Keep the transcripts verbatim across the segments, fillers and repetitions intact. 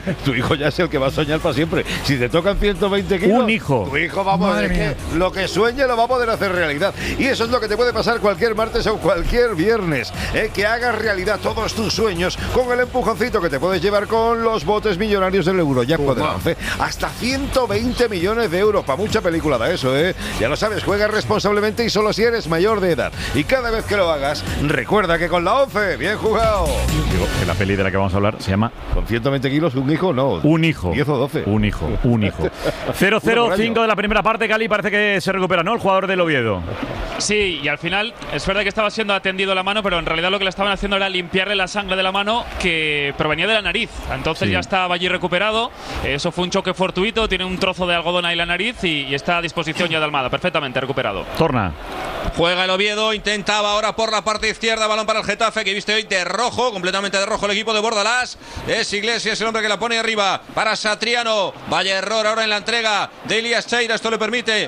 Tu hijo ya es el que va a soñar para siempre. Si te tocan ciento veinte kilos, un hijo. Tu hijo, vamos, es que lo que sueñe lo va a poder hacer realidad. Y eso es lo que te puede pasar cualquier martes o cualquier viernes. ¿eh? Que hagas realidad todos tus sueños con el empujoncito que te puedes llevar con los botes millonarios del Eurojackpot de la once. Hasta ciento veinte millones de euros. Para mucha película da eso, ¿eh? Ya lo sabes, juega responsablemente y solo si eres mayor de edad. Y cada vez que lo hagas, recuerda que con la once, bien jugado. Digo que la peli de la que vamos a hablar se llama... Con ciento veinte kilos, un hijo, no. Un hijo. diez o doce. Un hijo, un hijo. cero cero cinco de la primera parte, Cali, parece que se recupera, ¿no? El jugador del Oviedo. Sí, y al final es verdad que estaba siendo atendido la mano, pero en realidad lo que le estaban haciendo era limpiarle la sangre de la mano que provenía de la nariz. Entonces sí. Ya estaba allí recuperado. Eso fue un choque fortuito, tiene un trozo de algodón ahí en la nariz y, y está a disposición ya de Almada, perfectamente recuperado. Torna. Juega el Oviedo, intentaba ahora por la parte izquierda, balón para el Getafe, que viste hoy de rojo, completamente de rojo el equipo de Bordalás. Es Iglesias el hombre que la pone arriba para Satriano. Vaya error ahora en la entrega de Elías Cheira. Esto le permite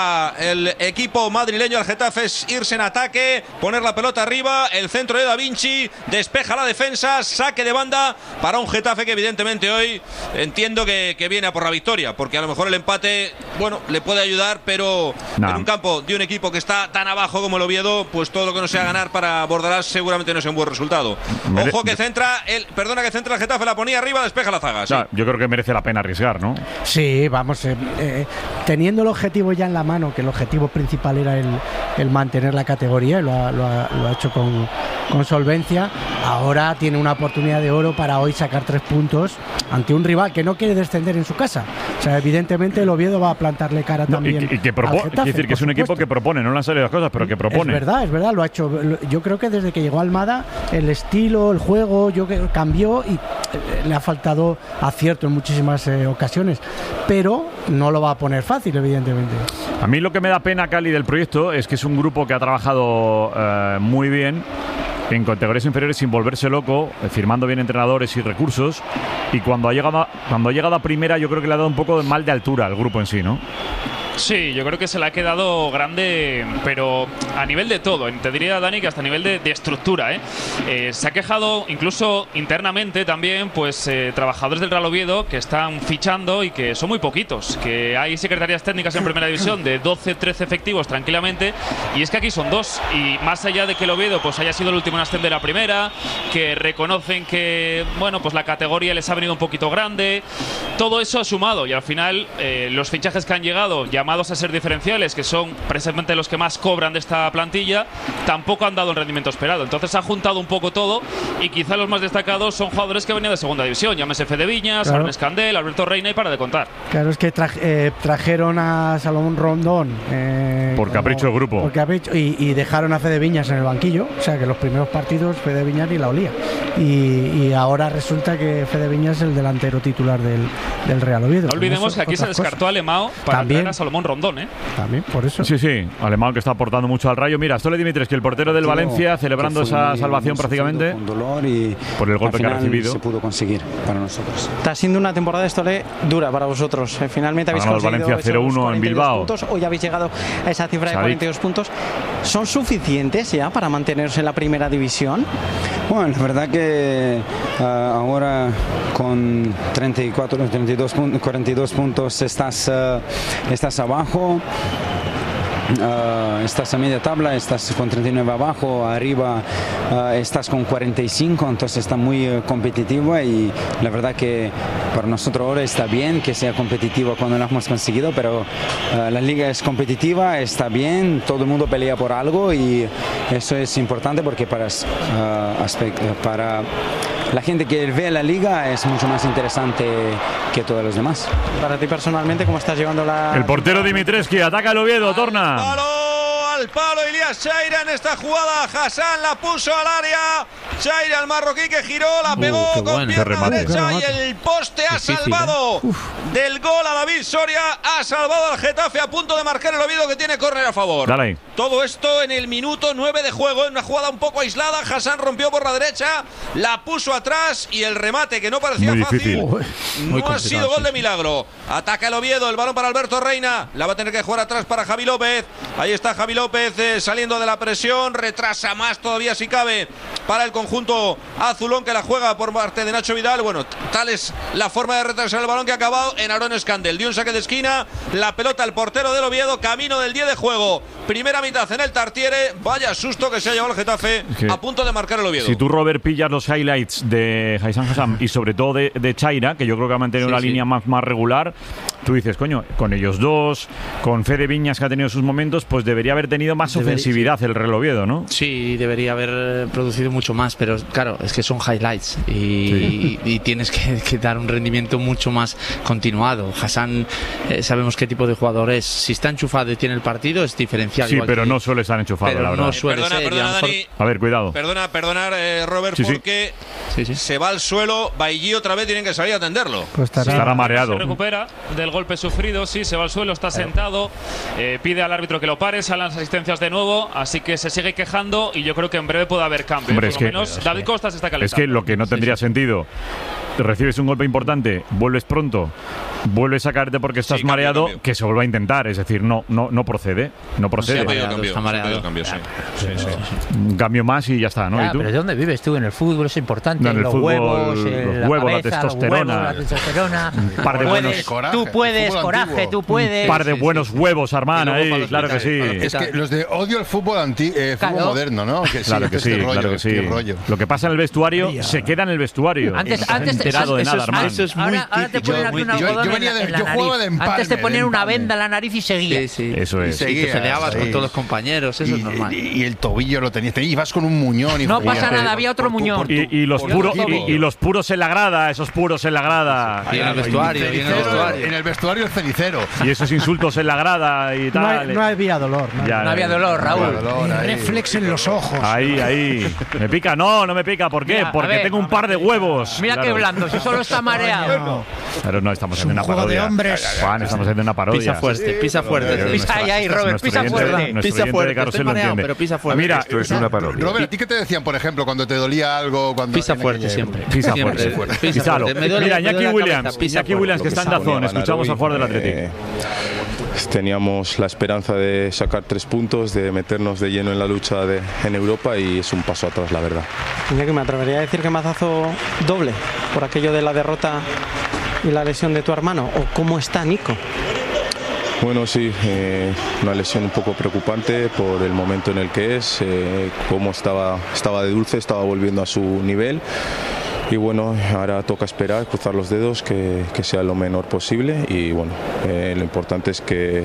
al equipo madrileño, al Getafe, irse en ataque, poner la pelota arriba, el centro de Da Vinci, despeja la defensa, saque de banda para un Getafe que evidentemente hoy entiendo que, que viene a por la victoria, porque a lo mejor el empate, bueno, le puede ayudar, pero no. En un campo de un equipo que está tan abajo como el Oviedo, pues todo lo que no sea ganar para Bordalás seguramente no sea un buen resultado. Ojo que centra el, perdona que centra el Getafe, la ponía arriba, despeja la zaga. Sí. No, yo creo que merece la pena arriesgar, ¿no? Sí, vamos, eh, eh, teniendo el objetivo ya en la mano, que el objetivo principal era el, el mantener la categoría, lo ha, lo ha, lo ha hecho con, con solvencia. Ahora tiene una oportunidad de oro para hoy sacar tres puntos ante un rival que no quiere descender en su casa. O sea, evidentemente el Oviedo va a plantarle cara no, también. Y, y que propone, quiere decir que es un equipo que propone, no le han salido las cosas, pero que propone. Es verdad, es verdad, lo ha hecho. Yo creo que desde que llegó Almada, el estilo, el juego, yo creo que cambió y le ha faltado acierto en muchísimas eh, ocasiones, pero no lo va a poner fácil, evidentemente. A mí lo que me da pena, Cali, del proyecto es que es un grupo que ha trabajado eh, muy bien en categorías inferiores sin volverse loco, eh, firmando bien entrenadores y recursos, y cuando ha llegado a, cuando ha llegado a primera yo creo que le ha dado un poco de mal de altura al grupo en sí, ¿no? Sí, yo creo que se le ha quedado grande, pero a nivel de todo. Te diría, Dani, que hasta a nivel de, de estructura, ¿eh? Eh, se ha quejado incluso internamente también, pues eh, trabajadores del Real Oviedo que están fichando y que son muy poquitos, que hay secretarías técnicas en primera división de doce, trece efectivos tranquilamente, y es que aquí son dos, y más allá de que el Oviedo pues haya sido el último en ascender a primera, que reconocen que, bueno, pues la categoría les ha venido un poquito grande, todo eso ha sumado, y al final eh, los fichajes que han llegado, llamados a ser diferenciales, que son precisamente los que más cobran de esta plantilla, tampoco han dado el rendimiento esperado. Entonces ha juntado un poco todo, y quizá los más destacados son jugadores que venían de segunda división, llámese Fede Viñas, claro. Arnes Candel, Alberto Reina, y para de contar. Claro, es que traje, eh, trajeron a Salomón Rondón eh, por capricho del grupo, por capricho, y, y dejaron a Fede Viñas en el banquillo, o sea que los primeros partidos Fede Viñas ni la olía, y, y ahora resulta que Fede Viñas es el delantero titular del, del Real Oviedo. No olvidemos que aquí se descartó a Alemão para también traer a Salomón Rondón, ¿eh? También, por eso. Sí, sí, Alemão que está aportando mucho al Rayo. Mira, Stole Dimitres, que el portero del Valencia, celebrando esa salvación prácticamente con dolor y por el golpe que ha recibido. Se pudo conseguir para nosotros. Está siendo una temporada de Stole dura para vosotros. Finalmente habéis Ganamos conseguido Valencia cero uno en Bilbao. Puntos. Hoy habéis llegado a esa cifra de cuarenta y dos puntos. ¿Son suficientes ya para mantenerse en la primera división? Bueno, la verdad que uh, ahora con treinta y cuatro, treinta y dos, cuarenta y dos puntos estás, uh, estás abajo. Uh, estás a media tabla, estás con treinta y nueve abajo, arriba uh, estás con cuarenta y cinco, entonces está muy uh, competitivo, y la verdad que para nosotros ahora está bien que sea competitivo cuando lo hemos conseguido, pero uh, la liga es competitiva, está bien, todo el mundo pelea por algo, y eso es importante porque para, uh, aspect, uh, para la gente que ve la liga es mucho más interesante que todos los demás. Para ti personalmente, ¿cómo estás llevando la...? El portero Dimitrescu ataca el Oviedo, Torna. ¡Palo! Al palo Elías Cheira en esta jugada. Hassan la puso al área. Cheira, el marroquí que giró, la pegó uh, con bueno. pierna derecha, y el poste ha difícil, salvado ¿eh? del gol a David Soria. Ha salvado al Getafe, a punto de marcar el Oviedo, que tiene córner a favor. Dale. Todo esto en el minuto nueve de juego, en una jugada un poco aislada. Hassan rompió por la derecha, la puso atrás, y el remate, que no parecía muy fácil, difícil. no ha sido gol de milagro. Ataca el Oviedo, el balón para Alberto Reina, la va a tener que jugar atrás para Javi López. Ahí está Javi López eh, saliendo de la presión, retrasa más todavía si cabe para el conjunto azulón que la juega por parte de Nacho Vidal. Bueno, tal es la forma de retrasar el balón que ha acabado en Aaron Scandell. Dio un saque de esquina, la pelota al portero del Oviedo, camino del diez de juego. Primera mitad en el Tartiere, vaya susto que se ha llevado el Getafe que, a punto de marcar el Oviedo. Si tú, Robert, pillas los highlights de Haysam Hassam y sobre todo de, de Chaira, que yo creo que ha mantenido sí, una sí. línea más, más regular, tú dices, coño, con ellos dos, con Fede Viñas que ha tenido sus momentos, pues debería haber tenido más debería, ofensividad sí. el Real Oviedo, ¿no? Sí, debería haber producido mucho más, pero claro, es que son highlights y, sí. y, y tienes que, que dar un rendimiento mucho más continuado. Hassan, eh, sabemos qué tipo de jugador es. Si está enchufado y tiene el partido, es diferencial. Sí, pero que, no suele estar enchufado, pero la verdad. No suele perdona, ser. Perdona, a, mejor... Dani, a ver, cuidado. Perdona, perdonar, eh, Robert, sí, porque sí. Sí, sí. se va al suelo. Bailly otra vez tienen que salir a atenderlo. Pues estará, estará mareado. Se recupera del golpe sufrido, sí, se va al suelo, está sentado, eh, pide al árbitro que lo pare, salen las asistencias de nuevo, así que se sigue quejando y yo creo que en breve puede haber cambio. Hombre, Por es lo que, menos David Costa se está calentando. Es que lo que no tendría sí, sí. sentido, recibes un golpe importante, vuelves pronto, vuelves a caerte porque estás sí, cambio, mareado, cambio. que se vuelva a intentar, es decir, no no no procede, no procede. Sí, mareado, cambio, está mareado. Cambio, sí. Sí, sí, sí. Un cambio más y ya está, ¿no? Ya, ¿Y tú? Pero ¿de dónde vives tú? En el fútbol es importante, no, en el los, fútbol, huevos, eh, los la huevos, cabeza, la testosterona, los huevos, la testosterona. Un par de puedes, buenos coraje, tú puedes, coraje, antiguo. tú puedes. Un par de buenos huevos, Armán, ahí, claro que sí. Es que los de odio el fútbol anti, eh, fútbol claro. moderno, ¿no? Que sí, claro que sí, este rollo, claro que sí. Rollo. Lo que pasa en el vestuario Mira. se queda en el vestuario. Antes, no antes te has enterado eso, de nada, eso, Armán. Eso es muy ahora, ahora te ponen aquí un algodón en, la, en la nariz. Antes te ponían una venda en la nariz y seguías. Sí, sí. Eso es. Y, seguías, y te peleabas sí. con todos los compañeros, eso y, es normal. Y, y el tobillo lo tenías, te ibas con un muñón. Y no pasa nada, había otro muñón. Y, y, los puro, y, y los puros en la grada, esos puros en la grada. Y en el vestuario, y en el vestuario. En el vestuario el cenicero. Y esos insultos en la grada y tal. No, hay, no había dolor. No, ya, no había dolor, Raúl. Dolor, reflex en los ojos. Ahí, ahí. ¿Me pica? No, no me pica. ¿Por qué? Mira, Porque ver, tengo un par de huevos. Mira claro. qué blando, si solo está mareado. No. Pero no, estamos haciendo una juego parodia. de hombres. Juan, estamos haciendo una parodia. Pisa fuerte, pisa fuerte. Pisa ahí, ahí, Robert, pisa fuerte. Pisa fuerte, estoy mareado, pero pisa fuerte. Mira, esto es una parodia. Robert, ¿a ti qué te decían, por ejemplo, cuando te dolía algo? Cuando pisa fuerte siempre. Pisa fuerte. Písalo. Mira, Iñaki Williams, Iñaki Williams que está en Dazón. Escuchamos a jugador del Atlético. Teníamos la esperanza de sacar tres puntos, de meternos de lleno en la lucha de, en Europa y es un paso atrás, la verdad. Iñaki, me atrevería a decir que mazazo doble por aquello de la derrota y la lesión de tu hermano. ¿O cómo está Nico? Bueno, sí, eh, una lesión un poco preocupante por el momento en el que es, eh, cómo estaba, estaba de dulce, estaba volviendo a su nivel. Y bueno, ahora toca esperar, cruzar los dedos, que, que sea lo menor posible y bueno, eh, lo importante es que,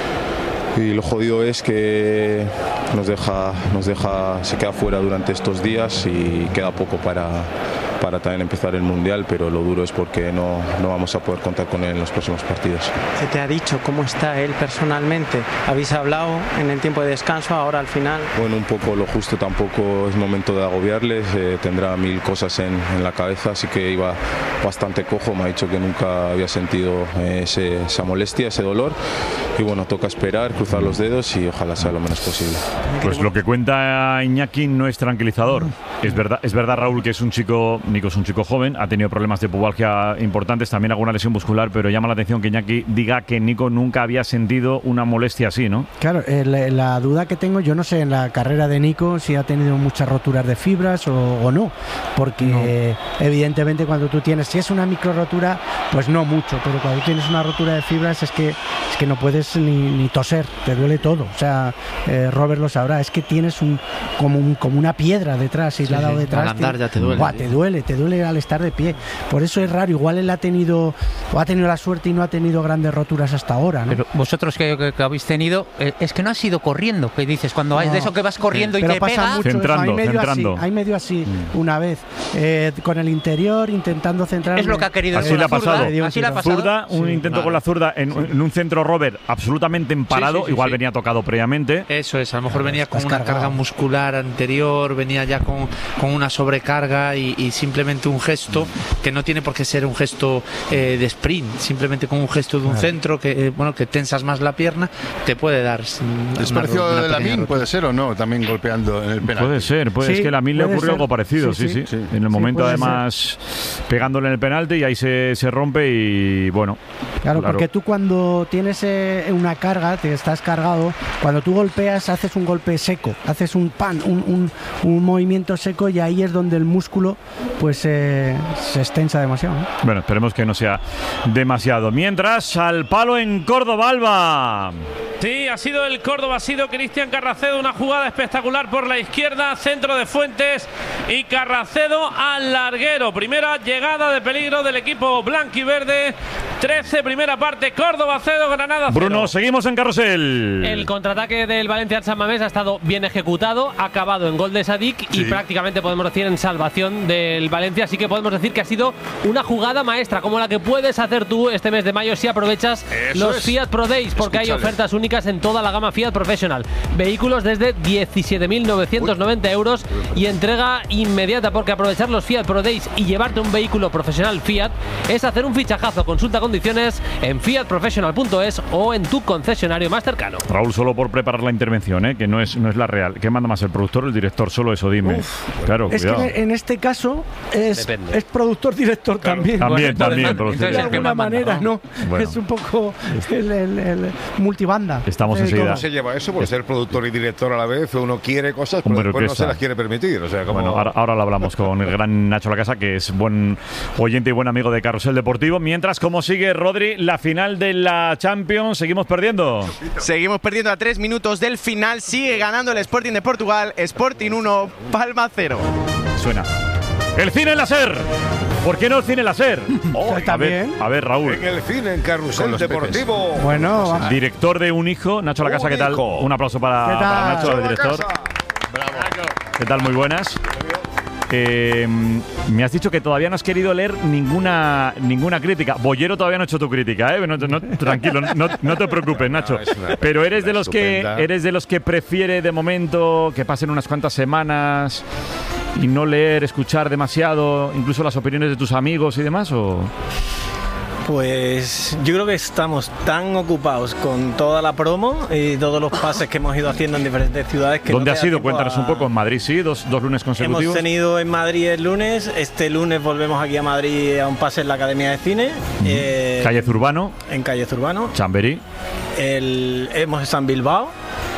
y lo jodido es que nos deja, nos deja, se queda fuera durante estos días y queda poco para, para también empezar el Mundial, pero lo duro es porque no, no vamos a poder contar con él en los próximos partidos. ¿Se te ha dicho cómo está él personalmente? ¿Habéis hablado en el tiempo de descanso, ahora al final? Bueno, un poco lo justo, tampoco es momento de agobiarles, eh, tendrá mil cosas en, en la cabeza, así que iba bastante cojo, me ha dicho que nunca había sentido eh, ese, esa molestia, ese dolor, y bueno, toca esperar, cruzar los dedos y ojalá sea lo menos posible. Pues lo que cuenta Iñaki no es tranquilizador. Es verdad, es verdad, Raúl, que es un chico, Nico es un chico joven, ha tenido problemas de pubalgia importantes, también alguna lesión muscular, pero llama la atención que Iñaki diga que Nico nunca había sentido una molestia así, ¿no? Claro, eh, la, la duda que tengo, yo no sé en la carrera de Nico si ha tenido muchas roturas de fibras o, o no, porque no. Eh, evidentemente cuando tú tienes, si es una micro rotura, pues no mucho, pero cuando tienes una rotura de fibras es que, es que no puedes ni, ni toser, te duele todo, o sea, eh, Robert lo sabrá, es que tienes un como, un, como una piedra detrás, y sí, la ha dado detrás. Al andar ya te duele. Buah, te duele, te duele al estar de pie. Por eso es raro, igual él ha tenido o ha tenido la suerte y no ha tenido grandes roturas hasta ahora, ¿no? Pero vosotros que, que, que habéis tenido, eh, es que no has ido corriendo, que dices, cuando no. hay de eso que vas corriendo sí, y te pega. Mucho centrando, eso. Hay medio centrando. así, hay medio así mm. una vez, eh, con el interior intentando centrar. Es lo que ha querido. Así le ha pasado. Así le ha pasado. Zurda, un sí, intento claro. con la zurda en, sí. en un centro Robert absolutamente emparado, sí, sí, sí, igual sí. venía tocado previamente. Eso es, a lo mejor venía con una carga muscular anterior, venía ya con, con una sobrecarga y, y simplemente un gesto que no tiene por qué ser un gesto eh, de sprint, simplemente con un gesto de un claro. centro que eh, bueno que tensas más la pierna te puede dar. ¿Es parecido de Lamine? ¿Puede ser o no? También golpeando en el penalti. Puede ser, puede, Sí, es que a Lamine le puede ocurrió ser. algo parecido, sí, sí. Sí, sí, sí. En el Sí, momento, puede además, pegándole en el penalti y ahí se, se rompe y bueno. Claro, porque tú cuando tienes eh, una carga, te estás cargado, cuando tú golpeas haces un golpe seco, haces un pan, un, un, un movimiento seco y ahí es donde el músculo pues eh, se extensa demasiado, ¿no? Bueno, esperemos que no sea demasiado. Mientras, al palo en Córdoba, Alba. Sí, ha sido el Córdoba, ha sido Cristian Carracedo, una jugada espectacular por la izquierda, centro de Fuentes y Carracedo al larguero. Primera llegada de peligro del equipo blanquiverde. trece, primera parte, Córdoba cero, Granada cero. Bruno, seguimos en carrusel. El contraataque del Valencia al San Mamés ha estado bien ejecutado, ha acabado en gol de Sadik y Sí. prácticamente podemos decir en salvación del Valencia, así que podemos decir que ha sido una jugada maestra, como la que puedes hacer tú este mes de mayo si aprovechas Eso los es. Fiat Pro Days, porque hay Escúchale. ofertas únicas en toda la gama Fiat Professional. Vehículos desde diecisiete mil novecientos noventa euros y entrega inmediata, porque aprovechar los Fiat Pro Days y llevarte un vehículo profesional Fiat es hacer un fichajazo. Consulta condiciones en fiat professional punto es o en tu concesionario más cercano. Raúl, solo por preparar la intervención, ¿eh? Que no es, no es la real. ¿Qué manda más, el productor o el director? Solo eso, dime. Claro, Es cuidado. que en este caso es, Depende. es productor-director también. También, Bueno, también, de productor. alguna manera, ¿no? Bueno. Es un poco el, el- el multibanda. Estamos Eh, enseguida. ¿Cómo se lleva eso? Por ser productor y director a la vez, uno quiere cosas, pero Hombre, después no orquesta. se las quiere permitir. O sea, como... Bueno, ahora, ahora lo hablamos con el gran Nacho Lacasa, que es buen oyente y buen amigo de Carrusel Deportivo. Mientras, ¿cómo sigue, Rodri, la final de la Champions? ¿Seguimos perdiendo? Seguimos perdiendo a tres minutos del final. Sigue ganando el Sporting de Portugal. Sporting uno, Palma cero. Suena. ¡El cine láser! ¿Por qué no el cine láser? Oh, a, ver, a ver, Raúl. En el cine, en Carrusel Con los Deportivo. Bueno, vamos. Director de Un Hijo, Nacho Lacasa, ¿qué tal? hijo. Un aplauso para, ¿Qué tal? para Nacho, el Nacho director. ¿Qué tal? Muy buenas. Eh, me has dicho que todavía no has querido leer ninguna ninguna crítica. Bollero todavía no ha hecho tu crítica, ¿eh? No, no, tranquilo, no, no te preocupes, Nacho. No, es una Pero eres de película los que estupenda. eres de los que prefiere de momento que pasen unas cuantas semanas y no leer, escuchar demasiado, incluso las opiniones de tus amigos y demás, ¿o? Pues yo creo que estamos tan ocupados con toda la promo y todos los pases que hemos ido haciendo en diferentes ciudades que ¿Dónde no has queda ido? tiempo Cuéntanos a- un poco. En Madrid, sí, dos, dos lunes consecutivos. Hemos tenido en Madrid el lunes, este lunes volvemos aquí a Madrid a un pase en la Academia de Cine. eh, Calle Zurbano, En Calle Zurbano. Chamberí. El, hemos estado en Bilbao.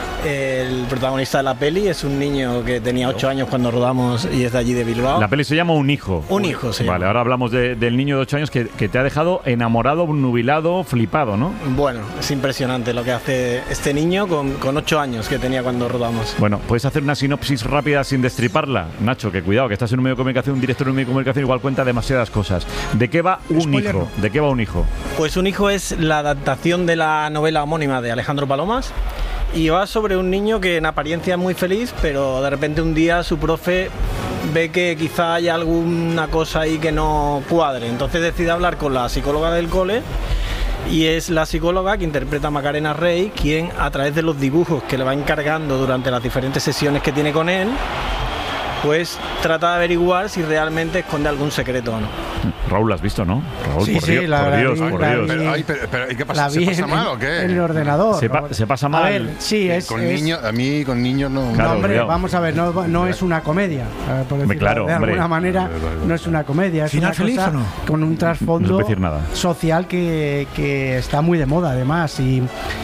El protagonista de la peli es un niño que tenía ocho años cuando rodamos y es de allí de Bilbao. La peli se llama Un Hijo. Un hijo, sí. Vale, ahora hablamos de- del niño de ocho años que, que te ha dejado enamorado, nubilado, flipado, ¿no? Bueno, es impresionante lo que hace este niño con, con ocho años que tenía cuando rodamos. Bueno, ¿puedes hacer una sinopsis rápida sin destriparla? Nacho, que cuidado, que estás en un medio de comunicación, un director de un medio de comunicación igual cuenta demasiadas cosas. ¿De qué va Un Spoiler Hijo? no. ¿De qué va Un Hijo? Pues Un hijo es la adaptación de la novela homónima de Alejandro Palomas y va sobre un niño que en apariencia es muy feliz, pero de repente un día su profe ve que quizá hay alguna cosa ahí que no cuadre. Entonces decide hablar con la psicóloga del cole y es la psicóloga que interpreta a Macarena Rey quien, a través de los dibujos que le va encargando durante las diferentes sesiones que tiene con él, pues trata de averiguar si realmente esconde algún secreto o no. Raúl, ¿la has visto, no? Raúl, Sí, por, sí, Dios, la- por la Dios, vi- por la Dios. vi- Pero, ay, pero- pero, ¿y qué pasa? La ¿Se vi pasa en- mal o qué? en el ordenador. Se, pa- se pasa mal. A ver, sí, es. Con es- niños, a mí con niños no. Claro, no, hombre, cuidado. vamos a ver, no, no es una comedia. eh, por decirlo claro, de hombre. alguna manera, no es una comedia. Es ¿Final una feliz cosa o no? con un No se trasfondo puede decir nada. social que, que está muy de moda, además. Y,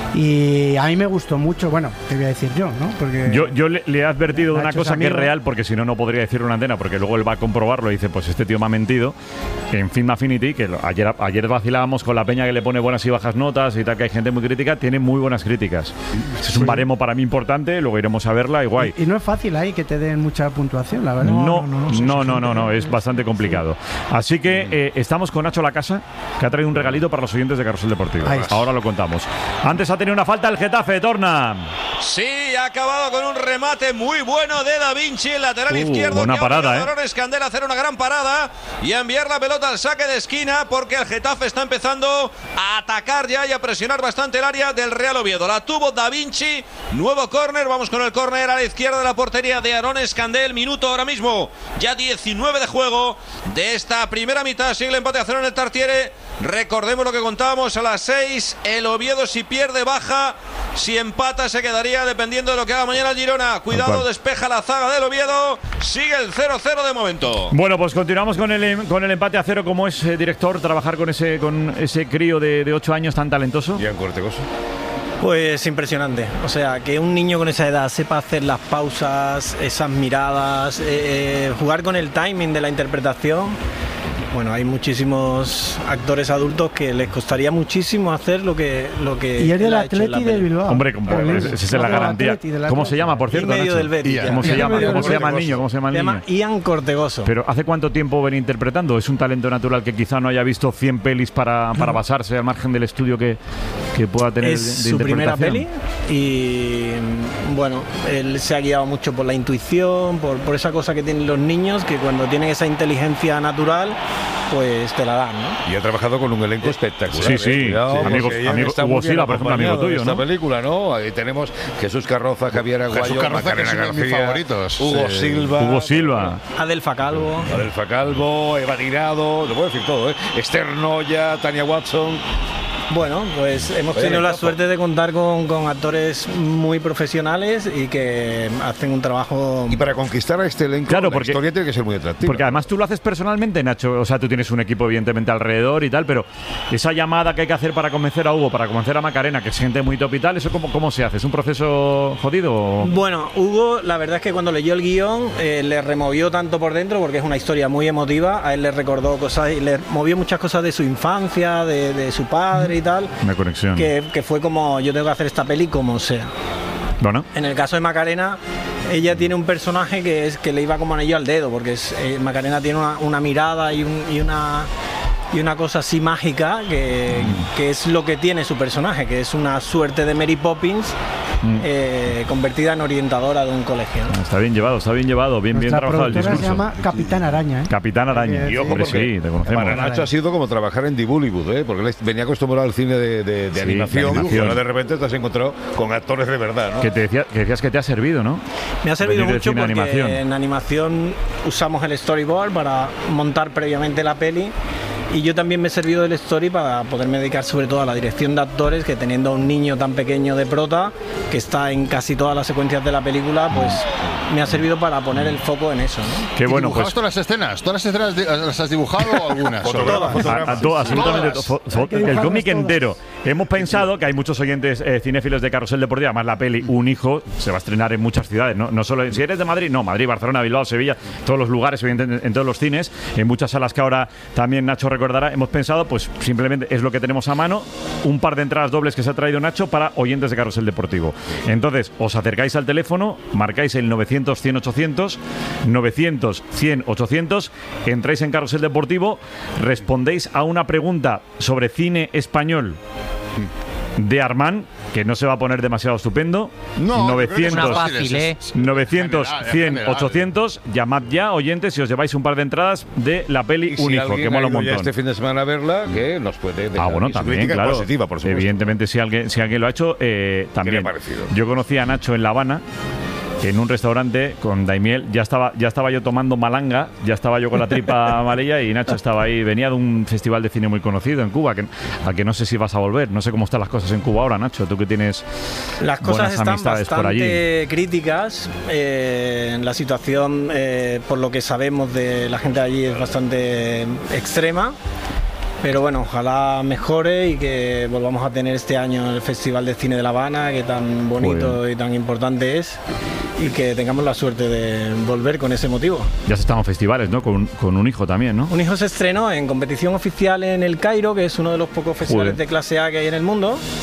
y a mí me gustó mucho. Bueno, te voy a decir yo, ¿no? Porque Yo, yo le, le he advertido de una Nacho es cosa que es amigo. real, porque si no, no podría decirlo en antena, porque luego él va a comprobarlo y dice, pues este tío me ha mentido. En Film Affinity, que lo- ayer, ayer vacilábamos con la peña que le pone buenas y bajas notas y tal, que hay gente muy crítica, tiene muy buenas críticas. Es un baremo para mí importante, luego iremos a verla y guay. Y, y no es fácil ahí que te den mucha puntuación, la verdad. No, no, no, no, no, es bastante complicado. Así que eh, estamos con Nacho Lacasa, que ha traído un regalito para los oyentes de Carrusel Deportivo. Ahí está. Ahora lo contamos. Antes ha tenido una falta el Getafe, Torna. Sí, ha acabado con un remate muy bueno de Da Vinci, el lateral Uh, izquierdo. buena que parada, ha ¿eh? Aaron Escandel a hacer una gran parada y a enviar la pelota al saque de esquina, porque el Getafe está empezando a atacar ya y a presionar bastante el área del Real Oviedo. La tuvo Da Vinci, nuevo córner, vamos con el córner a la izquierda de la portería de Aaron Escandel. Minuto ahora mismo, ya diecinueve de juego de esta primera mitad. Sigue el empate a cero en el Tartiere. Recordemos lo que contábamos a las seis. El Oviedo, si pierde, baja. Si empata, se quedaría dependiendo de lo que haga mañana el Girona. Cuidado, despeja la zaga del Oviedo. Sigue el cero cero de momento. Bueno, pues continuamos con el, con el empate a cero. ¿Cómo es, eh, director, trabajar con ese, con ese crío de, de ocho años tan talentoso? Bien cortecoso. Pues impresionante. O sea, que un niño con esa edad sepa hacer las pausas, esas miradas, eh, jugar con el timing de la interpretación. Bueno, hay muchísimos actores adultos que les costaría muchísimo hacer lo que lo que Y es del él ha hecho en la Atleti de peli. Bilbao. Hombre, como, esa es la garantía. ¿Cómo se llama, por cierto, Y medio Nacho? del Betis, ¿Cómo ya. se llama? Medio ¿Cómo del se llama el Betis. niño? ¿Cómo se llama el Se llama niño? Ian Cortegoso. Pero ¿hace cuánto tiempo viene interpretando? ¿Es un talento natural que quizá no haya visto cien pelis para, para basarse al margen del estudio que, que pueda tener Es de, de su primera interpretación? peli y bueno, él se ha guiado mucho por la intuición, por, por esa cosa que tienen los niños, que cuando tienen esa inteligencia natural, pues te la dan, ¿no? Y ha trabajado con un elenco espectacular. Sí, sí. ¿eh? Cuidado, Sí. Amigos- porque ella amigo- está Hugo muy bien Silva, por ejemplo, amigo acompañado tuyo, en esta ¿no? película, ¿no? Ahí tenemos Jesús Carroza, Javier Aguayo, Jesús Carroza, que Macarena es uno de mis García, favoritos. Hugo Sí. Silva. Hugo Silva. Adelfa Calvo. Adelfa Calvo, Eva Tirado, lo puedo decir todo, ¿eh? Esther Noya, Tania Watson. Bueno, pues hemos Oye, tenido la guapo. suerte de contar con, con actores muy profesionales y que hacen un trabajo... Y para conquistar a este elenco, Claro, la porque- historia tiene que ser muy atractiva. Porque además tú lo haces personalmente, Nacho. O sea, tú tienes un equipo evidentemente alrededor y tal, pero esa llamada que hay que hacer para convencer a Hugo, para convencer a Macarena, que es gente muy top y tal, ¿eso cómo, cómo se hace? ¿Es un proceso jodido? o- Bueno, Hugo, la verdad es que cuando leyó el guión eh, le removió tanto por dentro porque es una historia muy emotiva. A él le recordó cosas y le movió muchas cosas de su infancia, de, de su padre y tal. Una conexión. Que, que fue como, yo tengo que hacer esta peli como sea. Bueno. En el caso de Macarena, ella tiene un personaje que es que le iba como anillo al dedo, porque es, eh, Macarena tiene una, una mirada y, un- y una y una cosa así mágica que, que es lo que tiene su personaje, que es una suerte de Mary Poppins Mm. eh, convertida en orientadora de un colegio, ¿no? Está bien llevado, está bien llevado, bien, bien Nuestra trabajado el productora se discurso. llama Capitán Araña, ¿eh? Capitán Araña. Y ojo, Hombre, porque sí, te conocemos. para Nacho ha sido como trabajar en The Bollywood, ¿eh? Porque él venía acostumbrado al cine de, de- de Sí, animación, de animación. ahora de repente te has encontrado con actores de verdad, ¿no? Que, te decía, que decías que te ha servido, ¿no? Me ha servido Venir del mucho cine a porque animación. en animación usamos el storyboard para montar previamente la peli y yo también me he servido del story para poderme dedicar sobre todo a la dirección de actores, que teniendo a un niño tan pequeño de prota que está en casi todas las secuencias de la película, pues me ha servido para poner el foco en eso, ¿no? Qué ¿Y bueno, dibujabas pues. todas las escenas? ¿Todas las escenas de- las has dibujado o algunas? Fotogramas, A- a to- absolutamente Todas. to- fo- que el dibujarlas cómic todas. entero. Hemos pensado que hay muchos oyentes eh, cinéfilos de Carrusel Deportivo. Además, la peli Un Hijo se va a estrenar en muchas ciudades. No, no solo en- si eres de Madrid, no, Madrid, Barcelona, Bilbao, Sevilla, todos los lugares, evidentemente, en todos los cines, en muchas salas que ahora también Nacho recordará. Hemos pensado, pues simplemente es lo que tenemos a mano, un par de entradas dobles que se ha traído Nacho para oyentes de Carrusel Deportivo. Entonces, os acercáis al teléfono, marcáis el novecientos cien ochocientos, novecientos cien ochocientos, entráis en Carrusel Deportivo, respondéis a una pregunta sobre cine español de Armand, que no se va a poner demasiado estupendo. No, yo creo que es novecientos, una fácil, es- es- novecientos, general, cien, general. ochocientos, llamad ya, oyentes, y os lleváis un par de entradas de la peli Y si Un Hijo, alguien que mola ha un ido ya montón. este fin de semana a verla, que nos puede dejar Ah, bueno, aquí su también, crítica claro. positiva, por supuesto. Evidentemente, si alguien, si alguien lo ha hecho, eh, también. le ha parecido? Yo conocí a Nacho en La Habana, en un restaurante con Daimiel. Ya estaba, ya estaba yo tomando malanga, ya estaba yo con la tripa amarilla y Nacho estaba ahí. Venía de un festival de cine muy conocido en Cuba, que, al que no sé si vas a volver. No sé cómo están las cosas en Cuba ahora, Nacho. Tú que tienes Las cosas buenas están amistades por allí. bastante críticas. eh, la situación, eh, por lo que sabemos de la gente de allí, es bastante extrema. Pero bueno, ojalá mejore y que volvamos a tener este año el Festival de Cine de La Habana, que tan bonito y tan importante es, y que tengamos la suerte de volver con ese motivo. Ya se están en festivales, ¿no? Con, con Un Hijo también, ¿no? Un Hijo se estrenó en competición oficial en el Cairo, que es uno de los pocos festivales Joder. de clase A que hay en el mundo.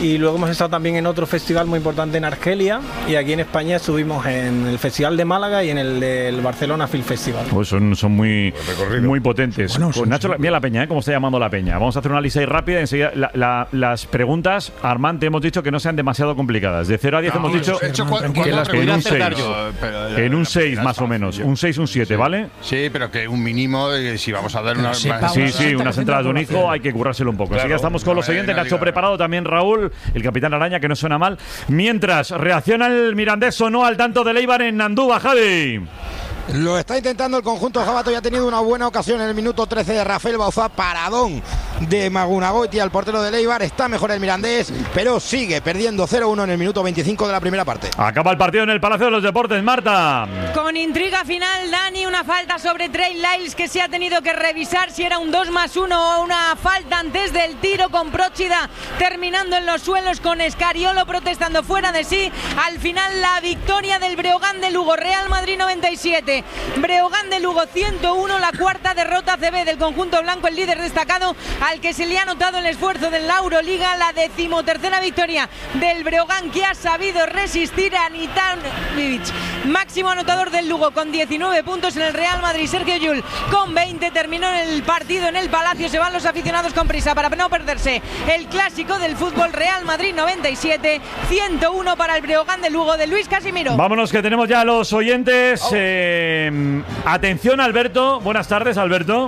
Y luego hemos estado también en otro festival muy importante en Argelia, y aquí en España estuvimos en el Festival de Málaga y en el del Barcelona Film Festival. Pues son, son muy, muy potentes. Bueno, pues Nacho, mira la peña, ¿eh? ¿Cómo está llamando la peña? Vamos a hacer una lista ahí rápida. Enseguida, la, la, las preguntas, Armand, te hemos dicho que no sean demasiado complicadas. De cero a diez no, hemos dicho hecho, cu- que las en un seis. Yo, pero, en un seis más o menos. Un seis, un siete, sí. ¿vale? Sí, pero que un mínimo, eh, si vamos a dar una... Sí, sí, sí, unas entradas de un hijo hay que currárselo un poco. Claro, así que estamos con los siguientes. Nacho preparado, también Raúl, el capitán Araña, que no suena mal. Mientras reacciona el Mirandés o no al tanto de Leibar en Andúba, Javi. Lo está intentando el conjunto jabato y ha tenido una buena ocasión en el minuto trece de Rafael Bauzá, paradón de Magunagoiti al portero de Leibar. Está mejor el Mirandés, pero sigue perdiendo cero uno en el minuto veinticinco de la primera parte. Acaba el partido en el Palacio de los Deportes, Marta. Con intriga final, Dani, una falta sobre Trey Lyles que se ha tenido que revisar si era un dos más uno o una falta antes del tiro, con Próchida terminando en los suelos, con Escariolo protestando fuera de sí. Al final la victoria del Breogán de Lugo, Real Madrid noventa y siete. Breogán de Lugo ciento uno, la cuarta derrota C B del conjunto blanco, el líder destacado al que se le ha notado el esfuerzo de la Euroliga, la decimotercera victoria del Breogán, que ha sabido resistir a Nitanovic, máximo anotador del Lugo con diecinueve puntos. En el Real Madrid, Sergio Llull con veinte, terminó el partido en el Palacio. Se van los aficionados con prisa para no perderse el clásico del fútbol. Real Madrid noventa y siete, ciento uno para el Breogán de Lugo de Luis Casimiro. Vámonos, que tenemos ya a los oyentes. Oh. eh, Atención, Alberto. Buenas tardes, Alberto.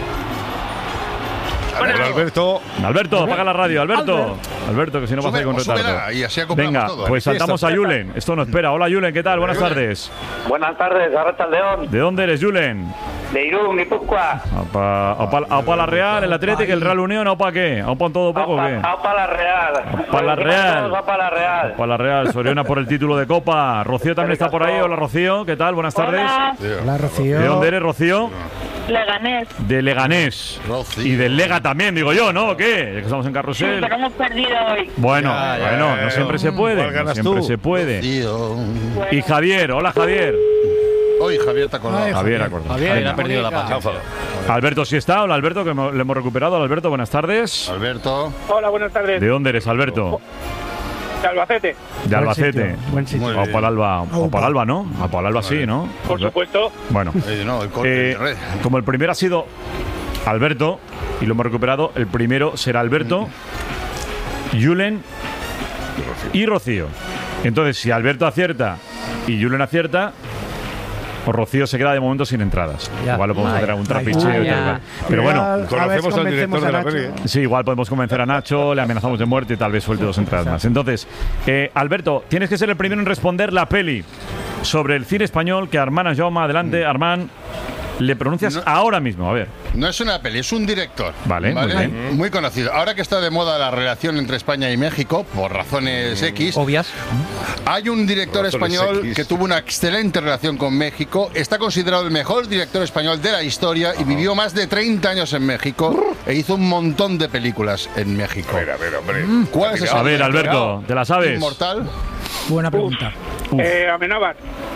Hola, Alberto. Alberto, apaga la radio, Alberto. Alberto, Alberto que si no vas a ir con retardo. Y así Venga, todo, pues saltamos a Julen. Esto no espera. Hola, Julen, ¿qué tal? Buenas tardes. Buenas tardes, Arrachaldeón. ¿De dónde eres, Julen? De Irún, Guipúzcoa. ¿Aupa la Real, el Atlético, el Real Unión? ¿Aupa qué? ¿Aupa en todo poco o qué? Aupa la Real. Aupa la Real. Aupa la Real. Aupa la Real. Soriona por el título de Copa. Rocío también está por ahí. Hola, Rocío. ¿Qué tal? Buenas tardes. Hola, Hola Rocío. ¿De dónde eres, Rocío? Leganés. De Leganés. Rocío. Y del Lega también, digo yo, ¿no? ¿O qué? Ya que estamos en Carrusel. Sí, pero hemos perdido hoy. Bueno, ya, ya, bueno, ya, no siempre se puede. No siempre tú? se puede. Rocío. Y Javier. Hola, Javier. Hoy Javier está con Javier, Javier acordado. Javier, Javier ha perdido la paciencia. Alberto, ¿sí está? Hola, Alberto, que le hemos recuperado. Alberto, buenas tardes. Alberto. Hola, buenas tardes. ¿De dónde eres, Alberto? De Albacete. De Albacete. Buen sitio. Buen sitio. O para Alba, o para Alba, ¿no? O para Alba sí, ¿no? Por supuesto. Bueno, Eh, no, el eh, como el primero ha sido Alberto y lo hemos recuperado, el primero será Alberto, Julen y Rocío. Entonces, si Alberto acierta y Julen acierta, o Rocío se queda de momento sin entradas. Ya. Igual lo podemos Ay, hacer algún ay, trapicheo. ay, y tal, ya. pero bueno, A ver conocemos si al director de la convencemos a peli. Nacho. ¿eh? sí, igual podemos convencer a Nacho, le amenazamos de muerte y tal vez suelte dos entradas más. Entonces, eh, Alberto, tienes que ser el primero en responder la peli sobre el cine español que Armand Jaume, adelante, Armand, le pronuncias No. ahora mismo, a ver. No es una peli, es un director. Vale, muy bien. Muy conocido. Ahora que está de moda la relación entre España y México, por razones X, Obvias. hay un director Razones español X. que tuvo una excelente relación con México. Está considerado el mejor director español de la historia y vivió más de treinta años en México e hizo un montón de películas en México. A ver, a ver, hombre. ¿Cuál es ese A ver, director? Alberto, ¿te la sabes? Inmortal. Buena pregunta. Eh, Amenábar.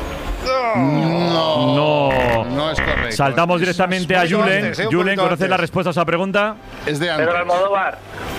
No. No. No es correcto. Saltamos directamente a mucho Julen. antes, ¿eh? Un Julen, poquito ¿conoces antes. la respuesta a esa pregunta? Es de antes. Pedro Almodóvar.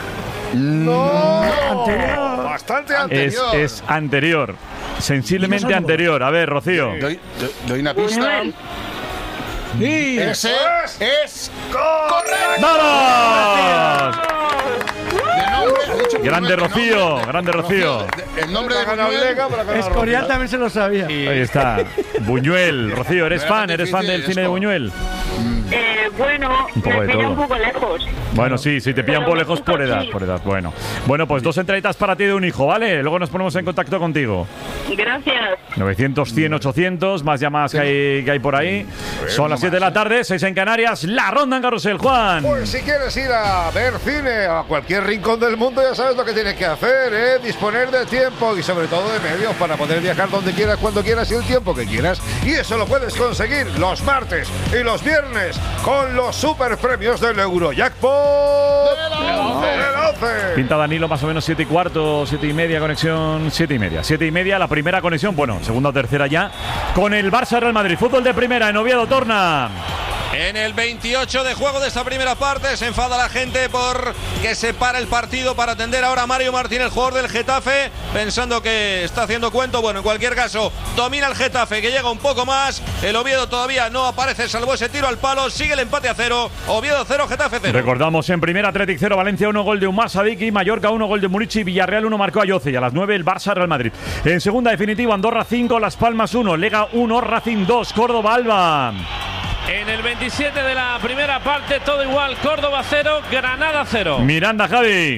No, bastante antes. Es, Anterior. es anterior. Sensiblemente anterior. A ver, Rocío. Doy, doy- doy una pista. Buñuel. Sí. Ese es correcto. ¡Vamos! De nombre, he dicho Buñuel, Grande de Rocío, nombre. grande Rocío. de- El nombre de Ha ganado Buñuel. Lega, pero ha ganado Escorial Rocío. también se lo sabía. Ahí está. Buñuel. Rocío, ¿eres No era fan? tan ¿Eres fan del difícil, cine de es Buñuel? Eh, bueno, Un poco me de pilla todo. un poco lejos. Bueno, sí, sí, te pillan Pero por lejos me gusta, por edad, sí. por edad. Bueno, bueno, pues dos entraditas para ti de un hijo, ¿vale? Luego nos ponemos en contacto contigo. Gracias. novecientos, cien, ochocientos, más llamadas que hay, que hay por ahí. Son las siete de la tarde, seis en Canarias, la ronda en Carrusel, Juan. Pues si quieres ir a ver cine a cualquier rincón del mundo, ya sabes lo que tienes que hacer, ¿eh? Disponer de tiempo y sobre todo de medios para poder viajar donde quieras, cuando quieras y el tiempo que quieras. Y eso lo puedes conseguir los martes y los viernes con los super premios del Eurojackpot de la once. Pinta Danilo más o menos siete y cuarto, siete y media, conexión siete y media. Siete y media, la primera conexión, bueno, segunda o tercera ya, con el Barça Real Madrid. Fútbol de primera en Oviedo, Torna. En el veintiocho de juego de esta primera parte se enfada la gente por que se para el partido para atender ahora a Mario Martín, el jugador del Getafe, pensando que está haciendo cuento. Bueno, en cualquier caso, domina el Getafe, que llega un poco más. El Oviedo todavía no aparece, salvo ese tiro al palo. Sigue el empate a cero. Oviedo cero, Getafe cero. Recordamos en primera Athletic cero, Valencia uno, gol de Umar Sadiki, Mallorca uno, gol de Murici, Villarreal uno, marcó Ayoce, y a las nueve el Barça Real Madrid. En segunda definitiva, Andorra cinco, Las Palmas uno, Lega uno, Racing dos, Córdoba Alba. En el veintisiete de la primera parte, todo igual, Córdoba cero, Granada cero. Miranda, Javi.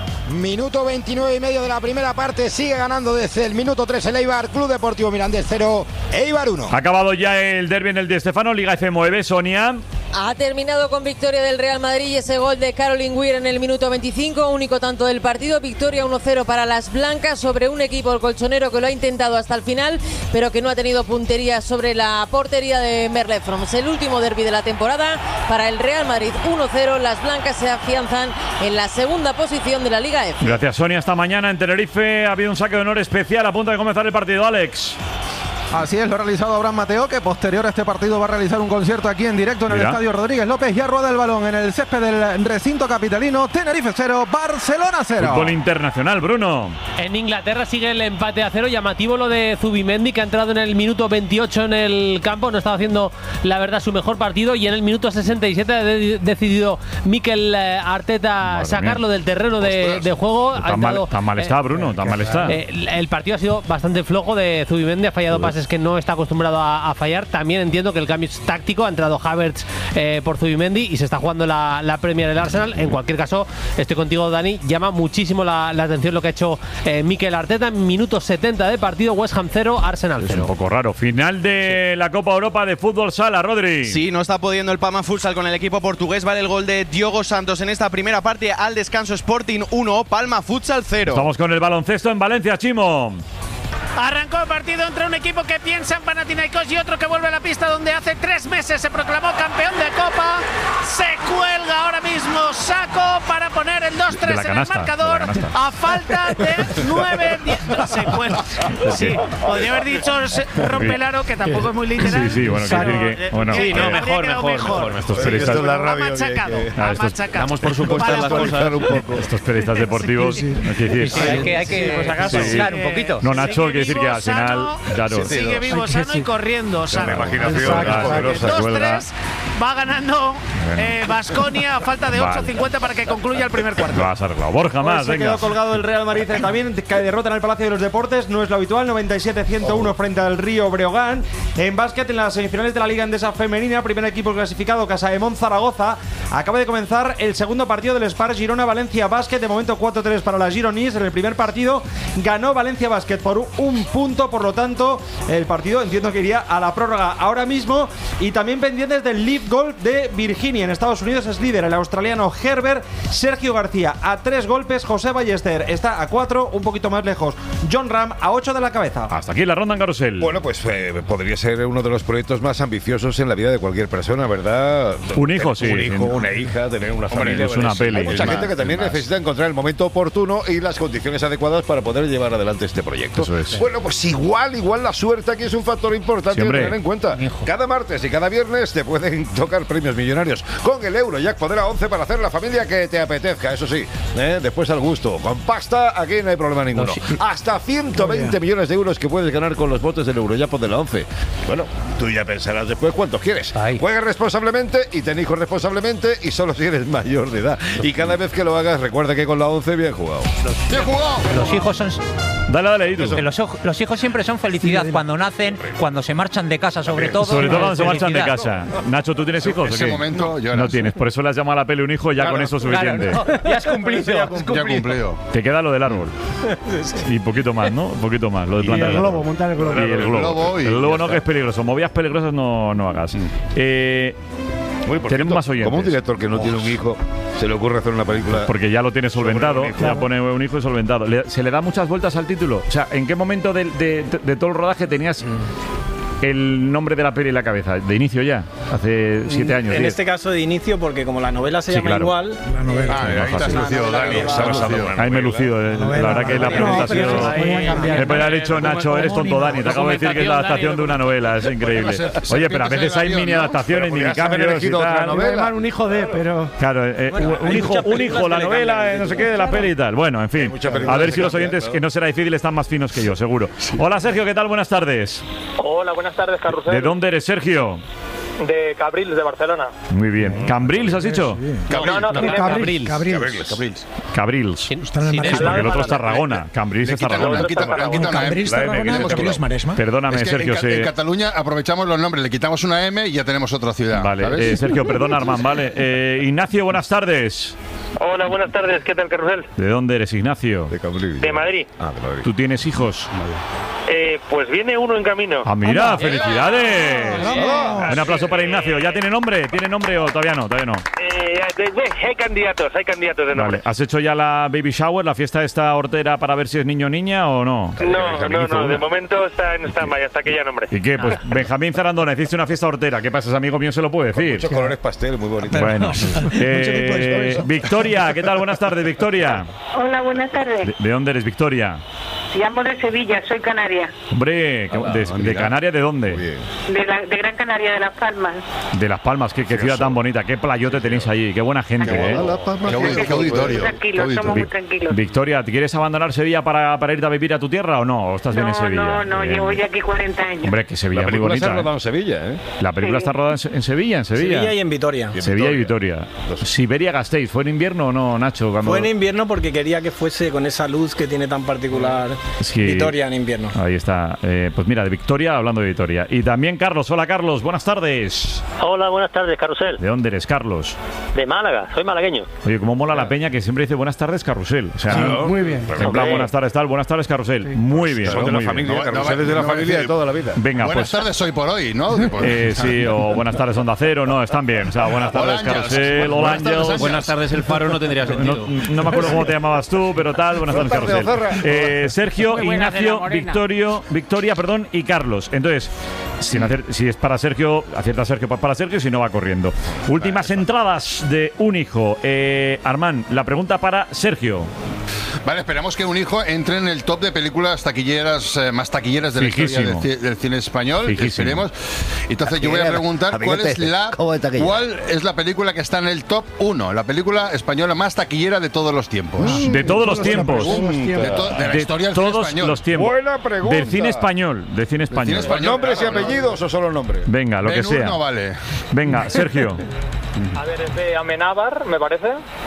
Minuto veintinueve y medio de la primera parte, sigue ganando desde el minuto tres el Eibar, Club Deportivo Mirandés cero, Eibar uno. Ha acabado ya el derbi en el Di Stéfano, Liga F nueve, Sonia. Ha terminado con victoria del Real Madrid y ese gol de Caroline Weir en el minuto veinticinco, único tanto del partido. Victoria uno cero para las blancas sobre un equipo, el colchonero, que lo ha intentado hasta el final, pero que no ha tenido puntería sobre la portería de Merle Froms. El último derbi de la temporada para el Real Madrid, uno cero. Las blancas se afianzan en la segunda posición de la Liga F. Gracias, Sonia. Esta mañana en Tenerife ha habido un saque de honor especial a punto de comenzar el partido, Alex. Así es, lo ha realizado Abraham Mateo, que posterior a este partido va a realizar un concierto aquí en directo en el Mira. Estadio Rodríguez López. Ya rueda el balón en el césped del recinto capitalino. Tenerife cero, Barcelona cero. Fútbol internacional, Bruno. En Inglaterra sigue el empate a cero. Llamativo lo de Zubimendi, que ha entrado en el minuto veintiocho en el campo. No estaba haciendo, la verdad, su mejor partido. Y en el minuto sesenta y siete ha de- decidido Mikel eh, Arteta Madre sacarlo mía. del terreno de, de juego. Ha Tan mal, entrado, tan mal está, eh, Bruno, tan mal está. Eh, el, el partido ha sido bastante flojo de Zubimendi, ha fallado pases que no está acostumbrado a, a fallar. También entiendo que el cambio es táctico, ha entrado Havertz eh, por Zubimendi y se está jugando la, la Premier del Arsenal. En cualquier caso, estoy contigo, Dani, llama muchísimo la, la atención lo que ha hecho eh, Mikel Arteta en minuto setenta de partido. West Ham cero, Arsenal Es cero. un poco raro. Final de la Copa Europa de Fútbol Sala, Rodri. Sí, no está pudiendo el Palma Futsal con el equipo portugués. Vale el gol de Diogo Santos en esta primera parte. Al descanso, Sporting uno, Palma Futsal cero. Estamos con el baloncesto en Valencia, Chimo. Arrancó el partido entre un equipo que piensa en Panathinaikos y otro que vuelve a la pista donde hace tres meses se proclamó campeón de Copa. Se cuelga ahora mismo Saco para poner el dos tres De la en el canasta, marcador de la canasta. a falta de nueve diez. No, se cuelga. Sí, podría haber dicho se- rompe el aro, que tampoco es muy literal. Sí, sí, bueno, quiero Pero, decir que- eh, bueno, sí, no, eh, mejor, mejor, mejor, mejor. Estos periodistas- Esto es la Ha rabia, machacado, que- ha Ah, estos- machacado. damos por supuestas Para las cosas. poner- Estos periodistas deportivos, no quiero decir. Sí, hay que- hay que, pues, acaso, aislar un poquito. No, Nacho, Sigue quiere decir que vivo, al final, sano, claro. Sigue vivo, sano y corriendo. Sano. La imaginación poderosa, dos cuelga. tres, va ganando Baskonia a falta de Vale. ocho cincuenta para que concluya el primer cuarto. Lo has arreglado. Borja, más, Se venga. quedó colgado el Real Madrid eh, también, que derrota en el Palacio de los Deportes, no es lo habitual, noventa y siete a ciento uno frente al Río Breogán. En básquet, en las semifinales de la Liga Endesa Femenina, primer equipo clasificado, Casaemón Zaragoza, acaba de comenzar el segundo partido del Spar Girona Valencia Basket, de momento cuatro tres para las Gironís. En el primer partido ganó Valencia Basket por un punto, por lo tanto, el partido entiendo que iría a la prórroga ahora mismo. Y también pendientes del Leaf Golf de Virginia, en Estados Unidos es líder el australiano Herbert. Sergio García a tres golpes, José Ballester está a cuatro, un poquito más lejos John Ram a ocho de la cabeza. Hasta aquí la ronda en carrusel. Bueno, pues eh, podría ser uno de los proyectos más ambiciosos en la vida de cualquier persona, ¿verdad? Un hijo, sí, Un hijo, sí. una hija, tener una Hombre, familia. es una Bueno, peli. Hay mucha Es gente más, que también es más. necesita encontrar el momento oportuno y las condiciones adecuadas para poder llevar adelante este proyecto. Eso es. Bueno, pues igual, igual la suerte aquí es un factor importante Sí, a hombre. tener en cuenta. Cada martes y cada viernes te pueden tocar premios millonarios con el Eurojackpot de la once para hacer la familia que te apetezca, eso sí, ¿eh? Después al gusto. Con pasta aquí no hay problema ninguno. Hasta ciento veinte millones de euros que puedes ganar con los botes del Eurojackpot de la once. Bueno, tú ya pensarás después cuántos quieres. Juega responsablemente y ten hijos responsablemente y solo si eres mayor de edad. Y cada vez que lo hagas, recuerda que con la once bien jugado. ¡Bien jugado! Los hijos son. Dale, dale, Iru. Que los, oj- los hijos siempre son felicidad cuando nacen, cuando se marchan de casa, sobre todo. Sobre todo cuando se marchan de felicidad. casa. Nacho, ¿tú tienes hijos? Ese o qué? momento, yo no no. tienes. Por eso le has llamado a la peli un hijo, ya Claro. con eso es suficiente. Claro, no, ya has cumplido. Ya cumplido. Te queda lo del árbol. Y un poquito más, ¿no? Un poquito más. Lo de Y plantar el árbol. globo, montar el globo. Y el El globo. globo y el globo ya no, está. que es peligroso. Movidas peligrosas no, no hagas. Eh, Uy, por tenemos cierto, más oyentes. como un director que no tiene un hijo, se le ocurre hacer una película. Porque ya lo tiene solventado, un hijo. ya pone un hijo y solventado. Le- ¿Se le da muchas vueltas al título? O sea, ¿en qué momento de, de- de todo el rodaje tenías el nombre de la peli en la cabeza? ¿De inicio ya? hace siete años. En diez. este caso de inicio, porque como la novela se Sí, llama claro. igual. La novela. Ah, ahí te has lucido, Dani. Ahí me he lucido. eh. La verdad que la pregunta ha sido. Me podría haber dicho, Nacho, eres tonto, Dani. Te acabo de decir que es la adaptación de una novela. Es increíble. Oye, pero a veces hay mini adaptaciones, mini cambios y tal. Un hijo de, pero. Claro, eh, un hijo, un hijo, la novela, eh, no sé qué, de la peli y tal. Bueno, en fin. A ver si los oyentes, que no será difícil, están más finos que yo, seguro. Hola, Sergio, ¿qué tal? Buenas tardes. Hola, buenas tardes, Carrusel. ¿De dónde eres, Sergio? De Cabrils, de Barcelona. Muy bien. ¿Cambrils has dicho? No, no, Cabrils. Cabrils. Cabrils. Cabrils. Cabrils. Sí, porque el otro es Tarragona. Cambrils es Tarragona. Perdóname, Es que Sergio. en, Ca- se- en Cataluña aprovechamos los nombres, le quitamos una M y ya tenemos otra ciudad. Vale, ¿sabes? eh, Sergio, perdona, Armand, vale. Eh, Ignacio, buenas tardes. Hola, buenas tardes. ¿Qué tal, Carrusel? ¿De dónde eres, Ignacio? De Cambrils. De Madrid. Ah, de Madrid. ¿Tú tienes hijos? Eh, pues viene uno en camino. Ah, mira, felicidades. Un aplauso para Ignacio. ¿Ya tiene nombre? ¿Tiene nombre o todavía no? Todavía no. Eh, de- de- hay candidatos, hay candidatos de nombre. Vale. ¿Has hecho ya la baby shower, la fiesta esta hortera para ver si es niño o niña o no? No, no, hizo no, de una. momento está en stand-by hasta que ya nombre. ¿Y qué? Pues Benjamín Zarandona, hiciste una fiesta hortera. ¿Qué pasa? Amigo mío se lo puede decir. Muchos colores pastel, muy bonito. Bueno. Eh, Victoria, ¿qué tal? Buenas tardes, Victoria. Hola, buenas tardes. ¿De, de dónde eres, Victoria? Llamo de Sevilla, soy canaria. Hombre, ¿de, de Canarias de dónde? De, la, de Gran Canaria, de Las Palmas. De Las Palmas, qué, qué ciudad tan bonita, qué playote tenéis allí, qué buena gente, ¿eh? Qué auditorio. Tranquilos, somos muy tranquilos. Victoria, ¿te quieres abandonar Sevilla para, para irte a vivir a tu tierra o no? ¿O estás bien en No, Sevilla? no, no, Bien. llevo ya aquí cuarenta años. Hombre, que Sevilla La es muy película se bonita. ha rodado ¿eh? en Sevilla, ¿eh? La película está rodada en Se- en Sevilla, en Sevilla. Sevilla y en Vitoria. Sevilla y Vitoria. Siberia Gasteiz, ¿fue en invierno o no, Nacho? Cuando... Fue en invierno porque quería que fuese con esa luz que tiene tan particular Sí. Vitoria en invierno. Ahí está. Eh, pues mira, de Victoria, hablando de Vitoria. Y también Carlos. Hola, Carlos. Buenas tardes. Hola, buenas tardes, Carrusel. ¿De dónde eres, Carlos? De Málaga, soy malagueño. Oye, cómo mola la peña que siempre dice buenas tardes, Carrusel. O sea, Sí, ¿no? muy bien. En plan, Hombre. buenas tardes, tal, buenas tardes, Carrusel. Muy bien. Son de la muy familia, bien. Carrusel es de la familia de toda la vida. Venga, Buenas pues. tardes, hoy por hoy, ¿no? Eh, sí, o buenas tardes, Onda Cero, no, están bien. O sea, buenas tardes, Hola, Ángels. Carrusel, hola, Buenas tardes, Ángels. Ángels. Buenas tardes, el faro no tendría sentido. No, no me acuerdo cómo te llamabas tú, pero tal, buenas tardes, Buenas tardes, Carrusel. Eh, Sergio, Muy buenas de la Ignacio, Morena. Victorio, Victoria, perdón, y Carlos. Entonces, sin hacer, si es para Sergio, acierta Sergio, pues para Sergio, si no va corriendo. Últimas entradas de un hijo. Eh, Armand, la pregunta para Sergio. Vale, esperamos que Un hijo entre en el top de películas taquilleras eh, más taquilleras de la historia Fijísimo. del, ci- del cine español. Fijísimo. Esperemos. Entonces yo voy a preguntar cuál es la ¿Cómo de taquillera? cuál es la película que está en el top uno, la película española más taquillera de todos los tiempos. De todos los tiempos. De, to- de la historia del cine todos español. los tiempos. Buena pregunta. Del cine español. Del cine español. ¿Con nombres y apellidos o solo nombres? Venga, lo que Ben-Hur sea. no vale. Venga, Sergio. A ver, es de Amenábar, me parece.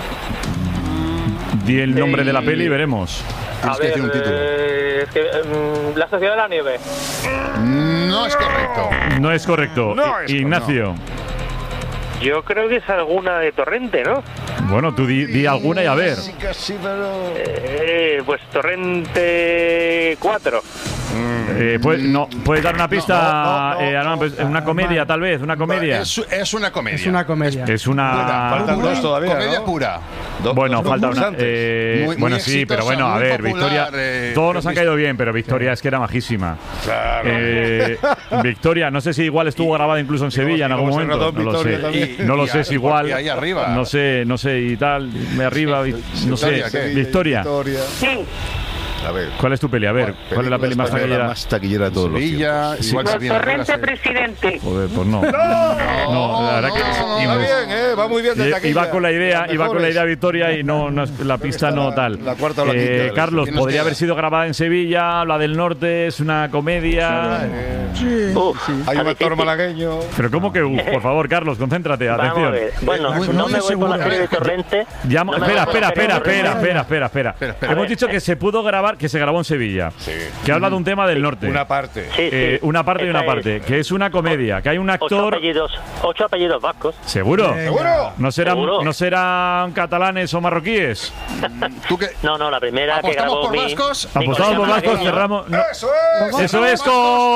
Di el nombre de la peli y veremos. A ver, eh, es que, mm, La Sociedad de la Nieve. No es correcto. No es correcto. No es Ignacio. Yo creo que es alguna de Torrente, ¿no? Bueno, tú di, di alguna y a ver. Eh, pues Torrente cuatro. Eh, pues, no, ¿puedes dar una pista? eh, Armand? Pues, una comedia, tal vez, una comedia. Es, es una comedia. Es una comedia. Es una. Faltan dos todavía, Comedia ¿no? pura. Bueno, dos falta una. concursantes. eh, Muy- muy bueno, sí, pero exitosa, bueno, a muy ver, popular, Victoria. eh, todos nos han Feliz- caído bien, pero Victoria es que era majísima. Claro. Eh, Victoria, no sé si igual estuvo grabada incluso en Sevilla en algún como se momento. rodó en No lo sé. Vitoria también. No lo Y- sé si y- igual. y ahí arriba. No sé, no sé y tal. Me arriba, vi- no sé. Victoria, ¿qué? Victoria, Victoria. Sí, A ver. ¿cuál es tu peli? A ver, ¿cuál es la peli más española taquillera? más taquillera de todos los Sevilla, tiempos? igual Los se viene arriba, Torrente se- Presidente. Joder, pues no. No, la verdad que Va bien, ¿eh? Va muy bien de I- taquilla. Iba con la idea, Las iba con la mejores. idea Victoria y no, no es- la pista no tal. la cuarta o la Eh, quinta de la Carlos, lista. ¿Qué nos podría queda? haber sido grabada en Sevilla, la del norte es una comedia. Uf, Hay un está actor difícil. malagueño. Pero ¿cómo que? uf? Por favor, Carlos, concéntrate, Vamos a atención. ver. Bueno, no me voy por la serie de Torrente. Llamo- No me espera, voy por la espera, serie espera, de Torrente. espera, espera, espera, espera. espera. Hemos A dicho ver, que se pudo grabar, que se grabó en Sevilla. Que habla de un tema del norte. Una parte. Sí, sí. Eh, una parte y una Esa parte. es. Que es una comedia, que hay un Ocho actor. apellidos, ocho apellidos vascos. ¿Seguro? ¿Seguro? ¿No serán, ¿Seguro? ¿No serán catalanes o marroquíes? ¿Tú qué? No, no, la primera que ¿Apostamos grabó por mi... vascos? mi Apostamos por colega vascos, malagueño. cerramos. no. ¡Eso es! Eso es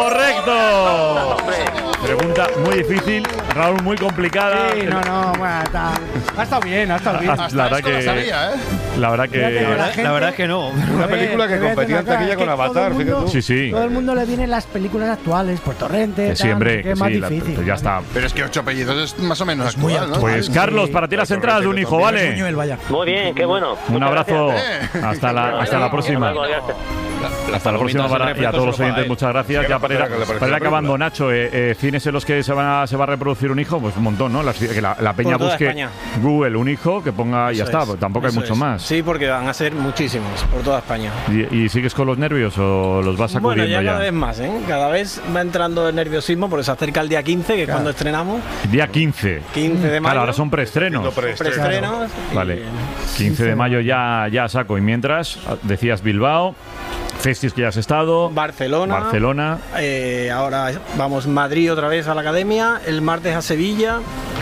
correcto. Pregunta muy difícil, Raúl, muy complicada. Sí, no, no, bueno, está, ha estado bien, ha estado bien. La verdad que. sabía, ¿eh? La verdad que. La verdad, la verdad es que no. Una película que competía en taquilla con Avatar, fíjate tú. Sí, sí. Todo el mundo le vienen las películas actuales, por Torrente, Que siempre, que es más sí, la- difícil. pues ya está. Pero es que ocho apellidos es más o menos actual, ¿no? Pues Carlos, para ti las entradas de un hijo, ¿vale? Muy bien, qué bueno. Un Muchas abrazo. gracias. Hasta la, hasta la próxima. Hasta luego, gracias. Hasta la próxima para, y a todos los oyentes, muchas gracias. Sí, Ya para ir, para que le parezca para ir la acabando, película. Nacho, eh, eh, cines en los que se, van a- se va a reproducir un hijo, pues un montón, ¿no? Las- que la, la peña Por toda busque España. Google un hijo, que ponga y ya Eso está, es, pues tampoco hay eso mucho es. más. Sí, porque van a ser muchísimos por toda España. ¿Y, y sigues con los nervios o los vas Bueno, sacudiendo ya ya? cada vez más, ¿eh? Cada vez va entrando el nerviosismo porque se acerca el día quince, que es cuando estrenamos. Día quince. quince de mayo. Claro, ahora son preestrenos. Preestrenos. y- Vale. quince de mayo ya, ya saco. Y mientras, decías Bilbao, Festis que ya has estado. Barcelona. Barcelona. Eh, ahora vamos Madrid otra vez a la academia, el martes a Sevilla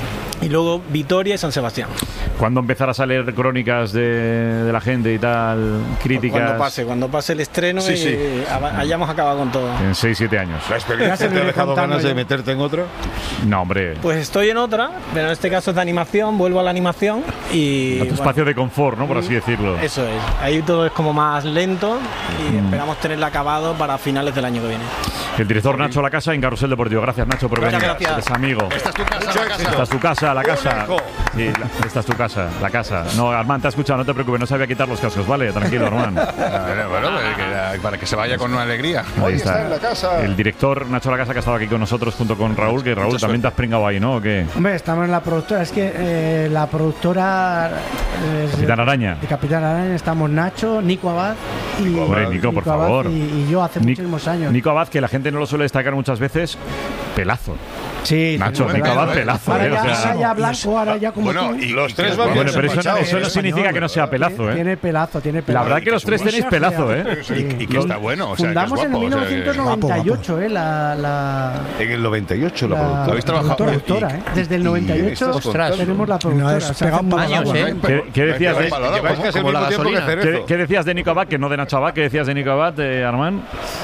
y luego Vitoria y San Sebastián. ¿Cuándo empezará a leer crónicas de, de la gente y tal? Críticas. Cuando pase, cuando pase el estreno Sí, y sí. hab- hayamos acabado con todo. En seis siete años. ¿La experiencia te ha dejado ganas de meterte en otra? No, hombre. Pues estoy en otra, pero en este caso es de animación, vuelvo a la animación y... A tu bueno, espacio de confort, ¿no? Por así decirlo. Eso es, ahí todo es como más lento y Mm. esperamos tenerlo acabado para finales del año que viene. El director Nacho La Casa en Carrusel Deportivo. Gracias, Nacho, por Muchas venir. gracias. Es amigo. Esta es tu casa, la casa. Esta es tu casa, la casa. hijo. Sí, la- esta es tu casa, la casa. No, Armand, te ha escuchado, no te preocupes, no sabía quitar los cascos, ¿vale? Tranquilo, Armand. Bueno, bueno, que- para que se vaya con una alegría. Ahí Hoy está en la casa. El director Nacho La Casa que ha estado aquí con nosotros junto con Raúl, que Raúl también te has pringado ahí, ¿no? ¿O qué? Hombre, estamos en la productora. Es que eh, la productora. eh, es- Capitán Araña. De Capitán Araña estamos Nacho, Nico Abad y. Hombre, Nico, por Abad favor. Y, y yo hace Nic- muchísimos años. Nico Abad, que la gente no lo suele destacar muchas veces, pelazo. Sí, Nacho, sí, Nico bueno, Abad, pelazo. Ahora eh, ya, o sea- ahora ya blanco, ahora ya como Bueno, tú. y Los tres van Bueno, bien pero eso, no- despachados, eso no ¿eh? significa que no sea pelazo, ¿eh? Tiene pelazo, tiene La pelazo. verdad que los tres tenéis pelazo, ¿eh? Y, y que está bueno, o sea, que es Fundamos en guapo. mil o sea, que- novecientos noventa y ocho, ¿eh? La, la, En el noventa y ocho la, la productora. ¿Habéis trabajado? productora, Y- ¿eh? Desde el noventa y ocho Ostras. tenemos la productora. No, es o sea, pegado un hace años, poco, ¿eh? ¿no? ¿Qué, qué decías de, Lleváis casi el como la mismo tiempo que gasolina. ¿qué, Cerezo. qué decías de Nico Abad, que no de Nacho Abad? ¿Qué decías de Nico Abad, eh, Armand?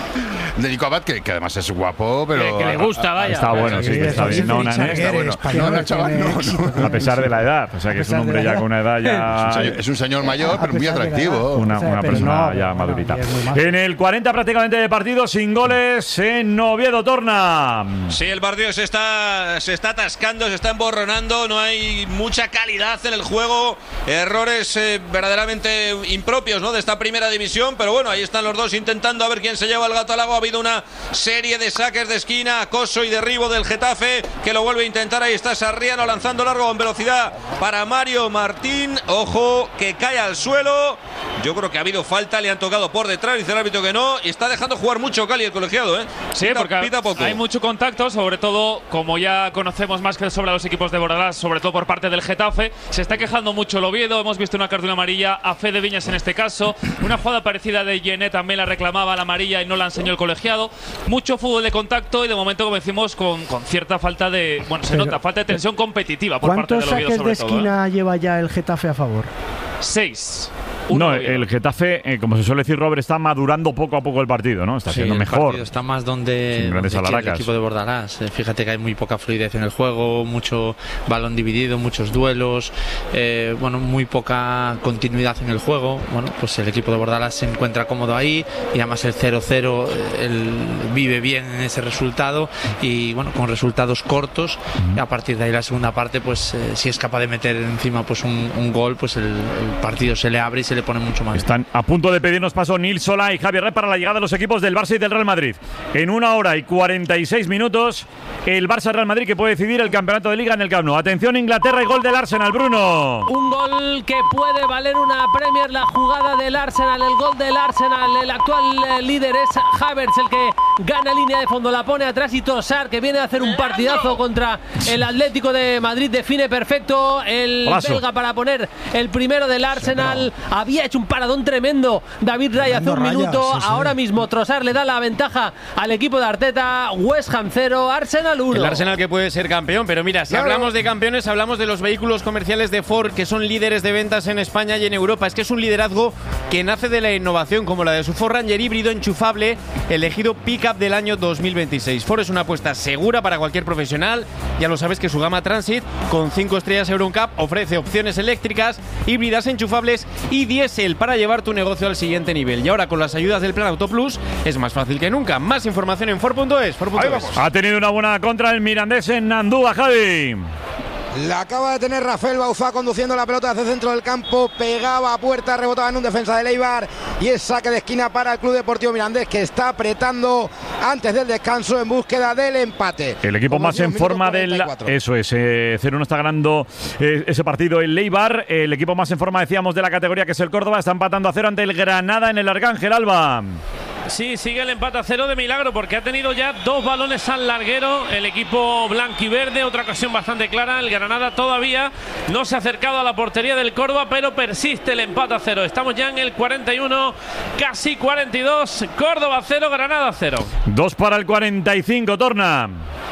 De Nico Abad, que, que además es guapo, pero. Que, que le gusta, vaya. Está bueno, sí, que está bien. No, na- Está bueno. español, No, chaval, no, no. a pesar de la edad, o sea que es un hombre ya con una edad Es un ya... señor- Es un señor mayor, pero muy pesar de la atractivo. edad. Una, O sea, una pero persona no, ya pero no, madurita. es muy majo. En el cuarenta prácticamente de partido, sin goles en Oviedo Torna. Sí, el partido se está, se está atascando, se está emborronando, no hay mucha calidad en el juego, errores eh, verdaderamente impropios, ¿no?, de esta primera división, pero bueno, ahí están los dos intentando a ver quién se lleva el gato al agua. Ha habido una serie de saques de esquina, acoso y derribo del Getafe, que lo vuelve a intentar. Ahí está Sarriano lanzando largo en velocidad para Mario Martín, ojo que cae al suelo. Yo creo que ha habido falta, le han tocado por detrás, dice el árbitro que no, y está dejando jugar mucho Cali el colegiado, ¿eh? Sí, Pita- porque pita poco. hay mucho contacto, sobre todo, como ya conocemos más que sobre los equipos de Bordalás, sobre todo por parte del Getafe. Se está quejando mucho el Oviedo, hemos visto una cartulina amarilla a Fede Viñas en este caso. Una jugada parecida de Yené también la reclamaba la amarilla y no la enseñó el colegiado. Mucho fútbol de contacto y de momento, como decimos, con, con cierta falta de... Bueno, se Pero- nota, falta de tensión competitiva por parte ¿Cuántos del Oviedo saques de sobre todo. ¿eh? esquina lleva ya el Getafe a favor? Seis. No, el Getafe, eh, como se suele decir, Robert, está madurando poco a poco el partido, ¿no? Está Sí, siendo el mejor. partido está más donde, Sin grandes donde quiere el alaracas. equipo de Bordalás. Eh, Fíjate que hay muy poca fluidez en el juego, mucho balón dividido, muchos duelos, eh, bueno, muy poca continuidad en el juego. Bueno, pues el equipo de Bordalás se encuentra cómodo ahí y además el cero cero eh, él vive bien en ese resultado y bueno, con resultados cortos. A partir de ahí la segunda parte, pues eh, si es capaz de meter encima pues un, un gol, pues el, el partido se le abre y se le pone mucho más. Están a punto de pedirnos paso Nil Solá y Javier Red para la llegada de los equipos del Barça y del Real Madrid. En una hora y cuarenta y seis minutos, el Barça-Real Madrid que puede decidir el campeonato de Liga en el Camp Nou. Atención, Inglaterra y gol del Arsenal, Bruno. Un gol que puede valer una Premier, la jugada del Arsenal, el gol del Arsenal. El actual eh, líder es Havertz, el que gana línea de fondo, la pone atrás y Trossard, que viene a hacer un partidazo contra el Atlético de Madrid, define perfecto el Paso. belga para poner el primero del Arsenal. Había hecho un paradón tremendo David Raya hace un Raya, minuto. sí, sí. Ahora mismo Trossard le da la ventaja al equipo de Arteta. West Ham cero, Arsenal uno. El Arsenal que puede ser campeón, pero mira, si Claro. hablamos de campeones, hablamos de los vehículos comerciales de Ford, que son líderes de ventas en España y en Europa. Es que es un liderazgo que nace de la innovación, como la de su Ford Ranger híbrido enchufable, elegido Pickup del año dos mil veintiséis. Ford es una apuesta segura para cualquier profesional. Ya lo sabes que su gama Transit, con cinco estrellas Euroncap, ofrece opciones eléctricas, híbridas enchufables y diésel para llevar tu negocio al siguiente nivel. Y ahora con las ayudas del Plan Auto Plus es más fácil que nunca. Más información en Ford punto es. Ford punto es. Ha tenido una buena contra el Mirandés en Andúa, Javi. La acaba de tener Rafael Bauzá conduciendo la pelota hacia el centro del campo, pegaba a puerta, rebotaba en un defensa de Eibar y es saque de esquina para el Club Deportivo Mirandés, que está apretando antes del descanso en búsqueda del empate. El equipo Como más decía, en un forma minuto del... cuarenta y cuatro. Eso es, eh, cero uno está ganando eh, ese partido el Eibar. El equipo más en forma, decíamos, de la categoría, que es el Córdoba, está empatando a cero ante el Granada en el Arcángel, Alba. Sí, sigue el empate a cero de milagro porque ha tenido ya dos balones al larguero el equipo blanquiverde, otra ocasión bastante clara. El Granada todavía no se ha acercado a la portería del Córdoba, pero persiste el empate a cero. Estamos ya en el cuarenta y uno, casi cuarenta y dos. Córdoba cero, Granada cero. Dos para el cuarenta y cinco, Torna.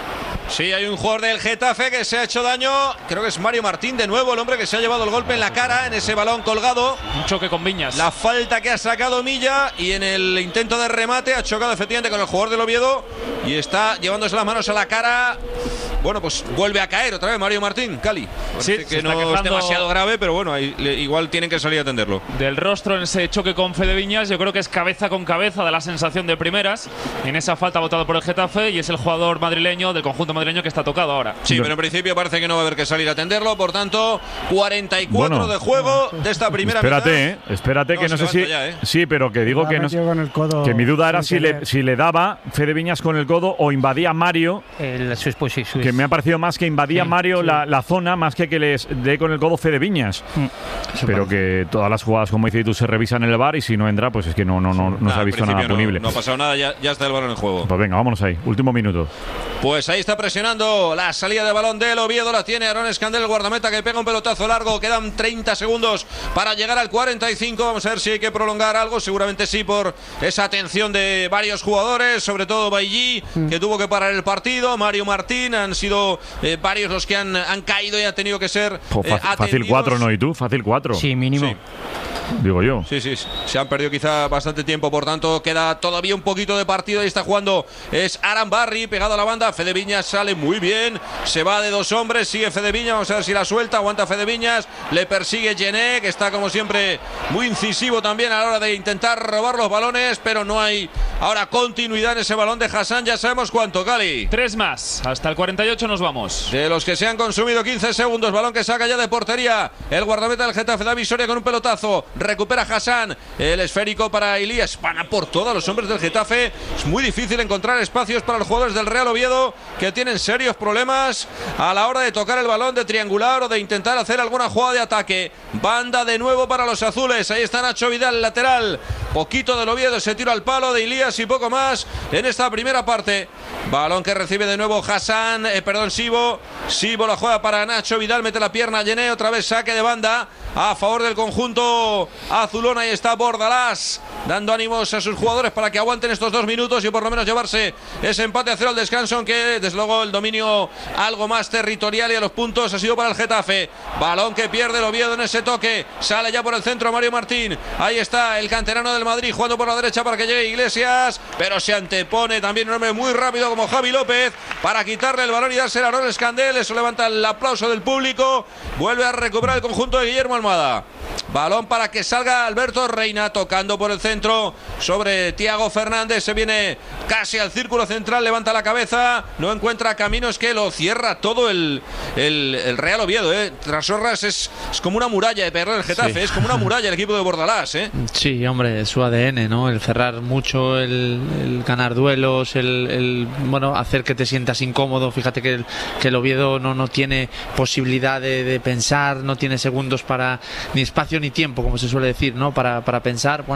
Sí, hay un jugador del Getafe que se ha hecho daño. Creo que es Mario Martín de nuevo, el hombre que se ha llevado el golpe en la cara en ese balón colgado. Un choque con Viñas. La falta que ha sacado Milla y en el intento de remate ha chocado efectivamente con el jugador del Oviedo y está llevándose las manos a la cara. Bueno, pues vuelve a caer otra vez Mario Martín, Cali. Sí, Parece se que está no es quejando demasiado grave, pero bueno, ahí, le- igual tienen que salir a atenderlo. Del rostro en ese choque con Fede Viñas, yo creo que es cabeza con cabeza, de la sensación de primeras. En esa falta votado por el Getafe y es el jugador madrileño del conjunto madrileño que está tocado ahora. Sí, pero en principio parece que no va a haber que salir a atenderlo. Por tanto, cuarenta y cuatro Bueno. de juego de esta primera Espérate, mitad. eh, espérate No, que no se sé si... levanta ya, eh. Sí, pero que digo La que no... metió con el codo Que mi duda era sin si le, querer. si le daba Fede Viñas con el codo o invadía Mario, El, su esposo, sí, su- que me ha parecido más que invadía Sí, Mario sí. La, la zona, más que que les dé con el codo Fede Viñas. Pero que todas las jugadas, como dices tú, se revisan en el V A R y si no entra, pues es que no, no, no, no Nah, se ha en visto nada principio no- punible. No, ha pasado nada, ya, ya está el balón en juego. Pues venga, vámonos ahí. Último minuto. Pues ahí está presionando la salida de balón del Oviedo, la tiene Aaron Escandel, el guardameta, que pega un pelotazo largo. Quedan treinta segundos para llegar al cuarenta y cinco. Vamos a ver si hay que prolongar algo, seguramente sí, por esa atención de varios jugadores, sobre todo Bailly, que tuvo que parar el partido. Mario Martín, han sido eh, varios los que han, han caído y han tenido que ser Pues eh, fa- fácil atendidos. cuatro, ¿no? ¿Y tú? Fácil cuatro. Sí, mínimo. Sí. Digo yo. Sí, sí, se han perdido quizá bastante tiempo, por tanto queda todavía un poquito de partido. Ahí está jugando, es Aran Barry, pegado a la banda. Fede Viñas sale muy bien, se va de dos hombres, sigue Fede Viñas, vamos a ver si la suelta, aguanta Fede Viñas, le persigue Gené, que está como siempre muy incisivo también a la hora de intentar robar los balones, pero no hay ahora continuidad en ese balón de Hassan. Ya sabemos cuánto, Cali. Tres más, hasta el cuarenta y ocho nos vamos. De los que se han consumido quince segundos, balón que saca ya de portería el guardameta del Getafe, David Soria, con un pelotazo, recupera Hassan, el esférico para Elías, van a por todos los hombres del Getafe. Es muy difícil encontrar espacios para los jugadores del Real Oviedo, que tienen serios problemas a la hora de tocar el balón, de triangular o de intentar hacer alguna jugada de ataque. Banda de nuevo para los azules, ahí está Nacho Vidal, lateral, poquito del Oviedo, se tira al palo de Elías y poco más en esta primera parte. Balón que recibe de nuevo Hassan, eh, perdón, Sibo. Sibo la juega para Nacho Vidal, mete la pierna a Gené, otra vez saque de banda a favor del conjunto azulón. Ahí está Bordalás, dando ánimos a sus jugadores para que aguanten estos dos minutos y por lo menos llevarse ese empate a cero al descanso, aunque desde luego el dominio algo más territorial y a los puntos ha sido para el Getafe. Balón que pierde el Oviedo en ese toque, sale ya por el centro Mario Martín. Ahí está el canterano del Madrid jugando por la derecha para que llegue Iglesias, pero se antepone también un hombre muy rápido como Javi López para quitarle el balón y dárselo a Aaron Escandel. Eso levanta el aplauso del público. Vuelve a recuperar el conjunto de Guillermo Almada. Balón para que salga Alberto Reina, tocando por el centro sobre Thiago Fernández. Se viene casi al círculo central, levanta la cabeza, no encuentra caminos, que lo cierra todo el, el, el Real Oviedo. ¿eh? Trasorras es, es como una muralla de perder el Getafe, Sí. es como una muralla el equipo de Bordalás. ¿eh? Sí, hombre, es su A D N, ¿no? El cerrar mucho, el, el ganar duelos, el, el, bueno, hacer que te sientas incómodo. Fíjate que el, que el Oviedo no, no tiene posibilidad de, de pensar, no tiene segundos para ni espacio ni tiempo, como se suele decir, ¿no? Para, para pensar. Bueno, pues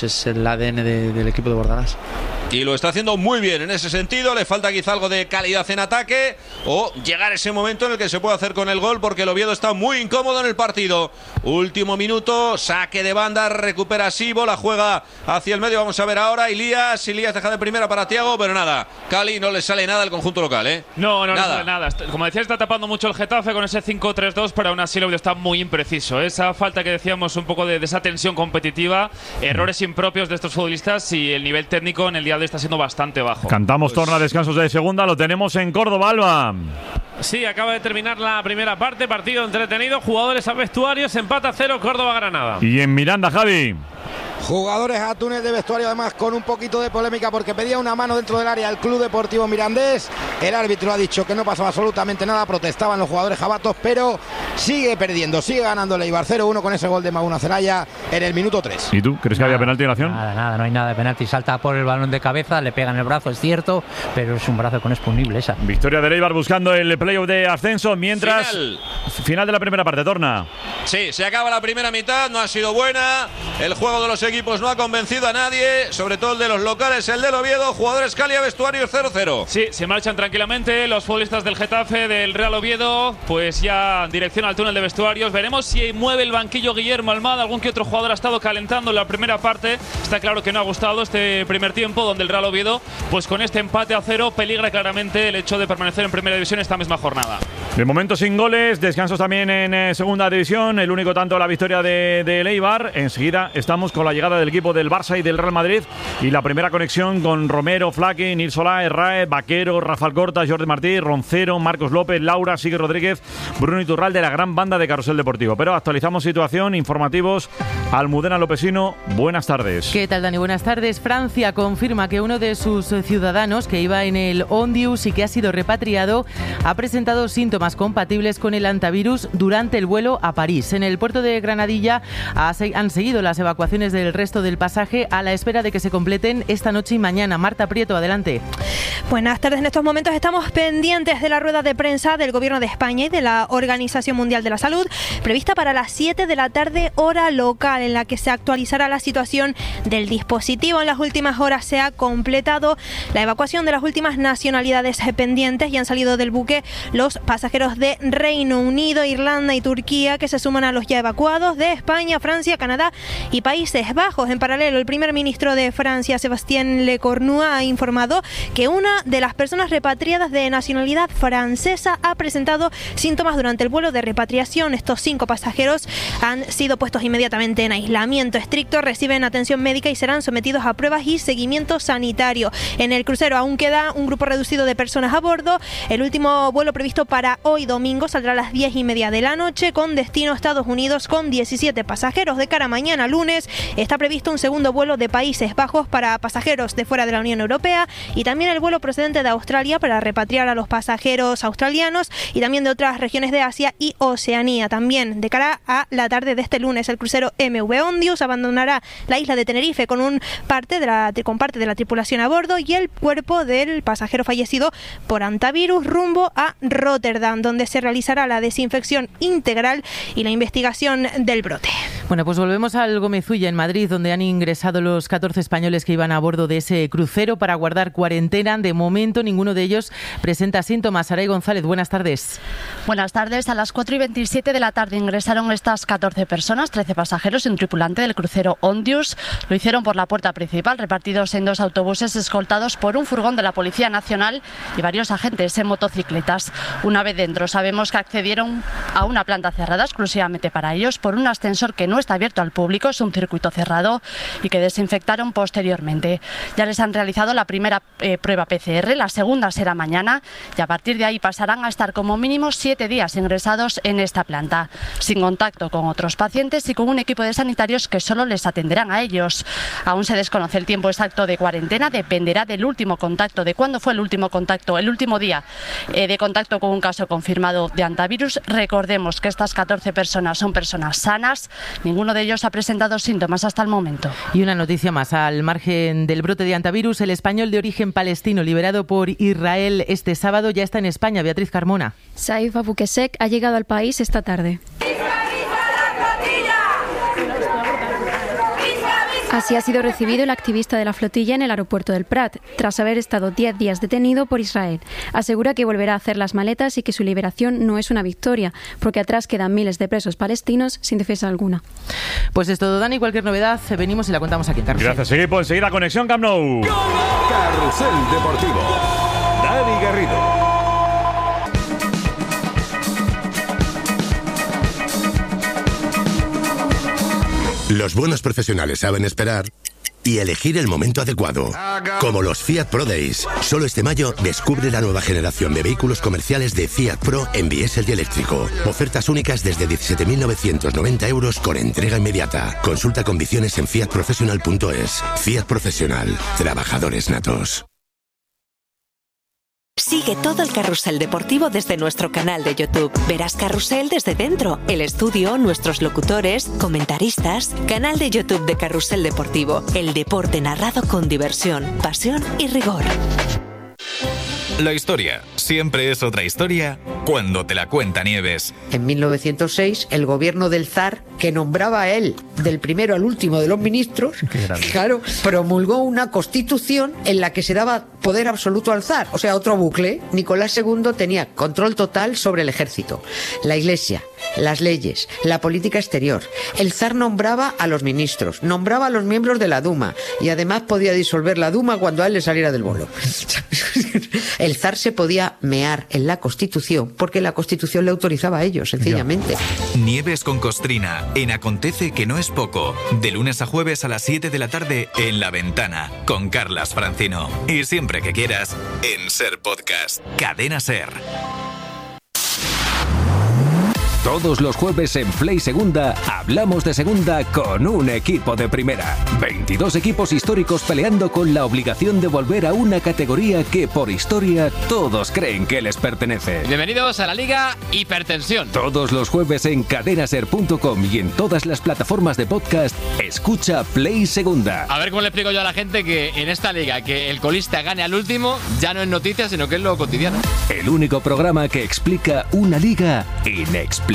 es el A D N de, del equipo de Bordalás. Y lo está haciendo muy bien en ese sentido. Le falta quizá algo de calidad en ataque o llegar ese momento en el que se puede hacer con el gol, porque el Oviedo está muy incómodo en el partido. Último minuto, saque de banda, recupera Sibo, la juega hacia el medio. Vamos a ver ahora Ilías. Ilías deja de primera para Thiago, pero nada. Cali no le sale nada al conjunto local, ¿eh? No, no, nada. no sale nada. Como decía, está tapando mucho el Getafe con ese cinco tres dos, pero aún así el Oviedo está muy impreciso. Esa falta que decíamos un poco de, de esa tensión competitiva, errores impropios de estos futbolistas, y el nivel técnico en el día de hoy está siendo bastante bajo. Cantamos Pues... torna descansos de segunda, lo tenemos en Córdoba, Alba. Sí, acaba de terminar la primera parte, partido entretenido, jugadores a vestuarios, empata cero, Córdoba-Granada. Y en Miranda, Javi. Jugadores a túnel de vestuario, además con un poquito de polémica porque pedía una mano dentro del área el Club Deportivo Mirandés. El árbitro ha dicho que no pasaba absolutamente nada, protestaban los jugadores jabatos, pero sigue perdiendo, sigue ganando el Eibar cero uno con ese gol de Maguna Zelaya en el minuto tres. ¿Y tú crees que había penalti en la acción? Nada, nada, no hay nada de penalti. Salta por el balón de cabeza, le pega en el brazo, es cierto, pero es un brazo con exponible esa. Victoria del Eibar buscando el playoff de ascenso, mientras Final. final de la primera parte, torna. Sí, se acaba la primera mitad, no ha sido buena. El juego de los equipos no ha convencido a nadie, sobre todo el de los locales, el del Oviedo. Jugadores Cali a vestuario cero cero. Sí, se marchan tranquilamente los futbolistas del Getafe, del Real Oviedo, pues ya en dirección al túnel de vestuarios. Veremos si mueve el banquillo Guillermo Almada. Algún que otro jugador ha estado calentando en la primera parte. Está claro que no ha gustado este primer tiempo, donde el Real Oviedo, pues con este empate a cero, peligra claramente el hecho de permanecer en primera división esta misma jornada. De momento sin goles, descansos también en eh, segunda división. El único tanto la victoria de, de Eibar. Enseguida estamos con la llegada del equipo del Barça y del Real Madrid y la primera conexión con Romero, Flaque, Nils Solá, Herraez, Vaquero, Rafael Corta, Jordi Martí, Roncero, Marcos López, Laura, Sigue Rodríguez, Bruno Iturral, de la gran banda de Carrusel Deportivo. Pero actualizamos situación, informativos. Almudena Lopesino, buenas tardes. ¿Qué tal, Dani? Buenas tardes. Francia confirma que uno de sus ciudadanos que iba en el Ondius y que ha sido repatriado ha presentado síntomas compatibles con el antivirus durante el vuelo a París. En el puerto de Granadilla han seguido las evacuaciones del resto del pasaje a la espera de que se completen esta noche y mañana. Marta Prieto, adelante. Buenas tardes. En estos momentos estamos pendientes de la rueda de prensa del Gobierno de España y de la Organización Mundial de la Salud, prevista para las siete de la tarde hora local, en la que se actualizará la situación del dispositivo. En las últimas horas se ha completado la evacuación de las últimas nacionalidades pendientes y han salido del buque los pasajeros de Reino Unido, Irlanda y Turquía, que se suman a los ya evacuados de España, Francia, Canadá y Países Bajos. En paralelo, el primer ministro de Francia, Sébastien Lecornu, ha informado que una de las personas repatriadas de nacionalidad francesa ha presentado síntomas durante el vuelo de repatriación. Estos cinco pasajeros han sido puestos inmediatamente en aislamiento estricto, reciben atención médica y serán sometidos a pruebas y seguimiento sanitario. En el crucero aún queda un grupo reducido de personas a bordo. El último vuelo previsto para hoy domingo saldrá a las diez y media de la noche con destino a Estados Unidos con diecisiete pasajeros. De cara a mañana lunes está previsto un segundo vuelo de Países Bajos para pasajeros de fuera de la Unión Europea y también el vuelo procedente de Australia para repatriar a los pasajeros australianos y también de otras regiones de Asia y Oceanía. También de cara a la tarde de este lunes el crucero M V Ondius abandonará la isla de Tenerife con un parte de la con parte de la tripulación a bordo y el cuerpo del pasajero fallecido por antivirus rumbo a Rotterdam, donde se realizará la desinfección integral y la investigación del brote. Bueno, pues volvemos al Gómezulla en Madrid, donde han ingresado los catorce españoles que iban a bordo de ese crucero para guardar cuarentena. De momento ninguno de ellos presenta síntomas. Saray González, buenas tardes. Buenas tardes. A las cuatro y veintisiete de la tarde ingresaron estas catorce personas, trece pasajeros y un tripulante del crucero Ondius. Lo hicieron por la puerta principal, repartidos en dos autobuses escoltados por un furgón de la Policía Nacional y varios agentes en motocicletas. Una vez dentro, sabemos que accedieron a una planta cerrada exclusivamente para ellos por un ascensor que no está abierto al público, es un circuito cerrado, y que desinfectaron posteriormente. Ya les han realizado la primera eh, prueba P C R, la segunda será mañana y a partir de ahí pasarán a estar como mínimo siete días ingresados en esta planta, sin contacto con otros pacientes y con un equipo de sanitarios que solo les atenderán a ellos. Aún se desconoce el tiempo exacto de cuarentena, dependerá del último contacto, de cuándo fue el último contacto, el último día eh, de contacto con un caso confirmado de antivirus. Recordemos que estas catorce personas son personas sanas, ninguno de ellos ha presentado síntomas hasta el momento. Y una noticia más, al margen del brote de antivirus, el español de origen palestino liberado por Israel este sábado ya está en España. Beatriz Carmona. Saif Abukesek ha llegado al país esta tarde. Así ha sido recibido el activista de la flotilla en el aeropuerto del Prat, tras haber estado diez días detenido por Israel. Asegura que volverá a hacer las maletas y que su liberación no es una victoria, porque atrás quedan miles de presos palestinos sin defensa alguna. Pues es todo, Dani. Cualquier novedad, venimos y la contamos aquí en Carrusel. Gracias, equipo. Enseguida Conexión Camp Nou. Carrusel Deportivo. Dani Garrido. Los buenos profesionales saben esperar y elegir el momento adecuado. Como los Fiat Pro Days. Solo este mayo descubre la nueva generación de vehículos comerciales de Fiat Pro en diésel y eléctrico. Ofertas únicas desde diecisiete mil novecientos noventa euros con entrega inmediata. Consulta condiciones en fiat professional punto es. Fiat Profesional. Trabajadores natos. Sigue todo el carrusel deportivo desde nuestro canal de YouTube. Verás Carrusel desde dentro, el estudio, nuestros locutores, comentaristas. Canal de YouTube de Carrusel Deportivo. El deporte narrado con diversión, pasión y rigor. La historia siempre es otra historia cuando te la cuenta Nieves. En mil novecientos seis, el gobierno del zar, que nombraba a él del primero al último de los ministros, claro, promulgó una constitución en la que se daba poder absoluto al zar. O sea, otro bucle. Nicolás segundo tenía control total sobre el ejército, la iglesia, las leyes, la política exterior. El zar nombraba a los ministros, nombraba a los miembros de la Duma y además podía disolver la Duma cuando a él le saliera del bolo. El zar se podía mear en la Constitución porque la Constitución le autorizaba a ello, sencillamente. Nieves con Costrina en Acontece que no es poco. De lunes a jueves a las siete de la tarde en La Ventana con Carlas Francino. Y siempre que quieras en Ser Podcast. Cadena Ser. Todos los jueves en Play Segunda hablamos de segunda con un equipo de primera. veintidós equipos históricos peleando con la obligación de volver a una categoría que por historia todos creen que les pertenece. Bienvenidos a la Liga Hipertensión. Todos los jueves en cadenaser punto com y en todas las plataformas de podcast, escucha Play Segunda. A ver cómo le explico yo a la gente que en esta liga que el colista gane al último ya no es noticia, sino que es lo cotidiano. El único programa que explica una liga inexplicable.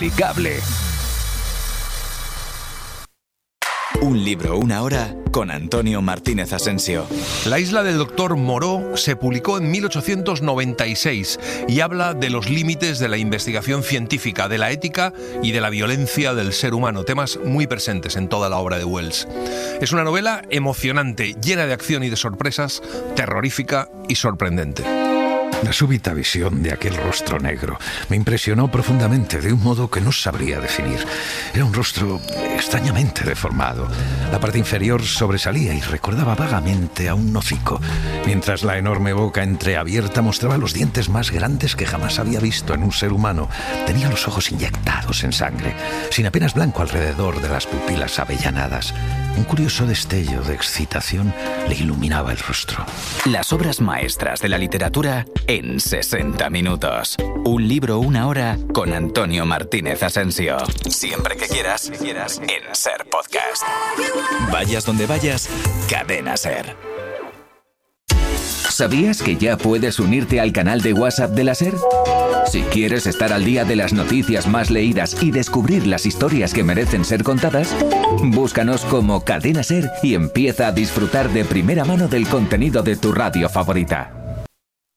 Un libro, una hora, con Antonio Martínez Asensio. La isla del doctor Moreau se publicó en mil ochocientos noventa y seis y habla de los límites de la investigación científica, de la ética y de la violencia del ser humano, temas muy presentes en toda la obra de Wells. Es una novela emocionante, llena de acción y de sorpresas, terrorífica y sorprendente. La súbita visión de aquel rostro negro me impresionó profundamente de un modo que no sabría definir. Era un rostro extrañamente deformado. La parte inferior sobresalía y recordaba vagamente a un hocico, mientras la enorme boca entreabierta mostraba los dientes más grandes que jamás había visto en un ser humano. Tenía los ojos inyectados en sangre, sin apenas blanco alrededor de las pupilas avellanadas. Un curioso destello de excitación le iluminaba el rostro. Las obras maestras de la literatura en sesenta minutos. Un libro, una hora, con Antonio Martínez Asensio. Siempre que quieras, en Ser Podcast. Vayas donde vayas, Cadena Ser. ¿Sabías que ya puedes unirte al canal de WhatsApp de la SER? Si quieres estar al día de las noticias más leídas y descubrir las historias que merecen ser contadas, búscanos como Cadena SER y empieza a disfrutar de primera mano del contenido de tu radio favorita.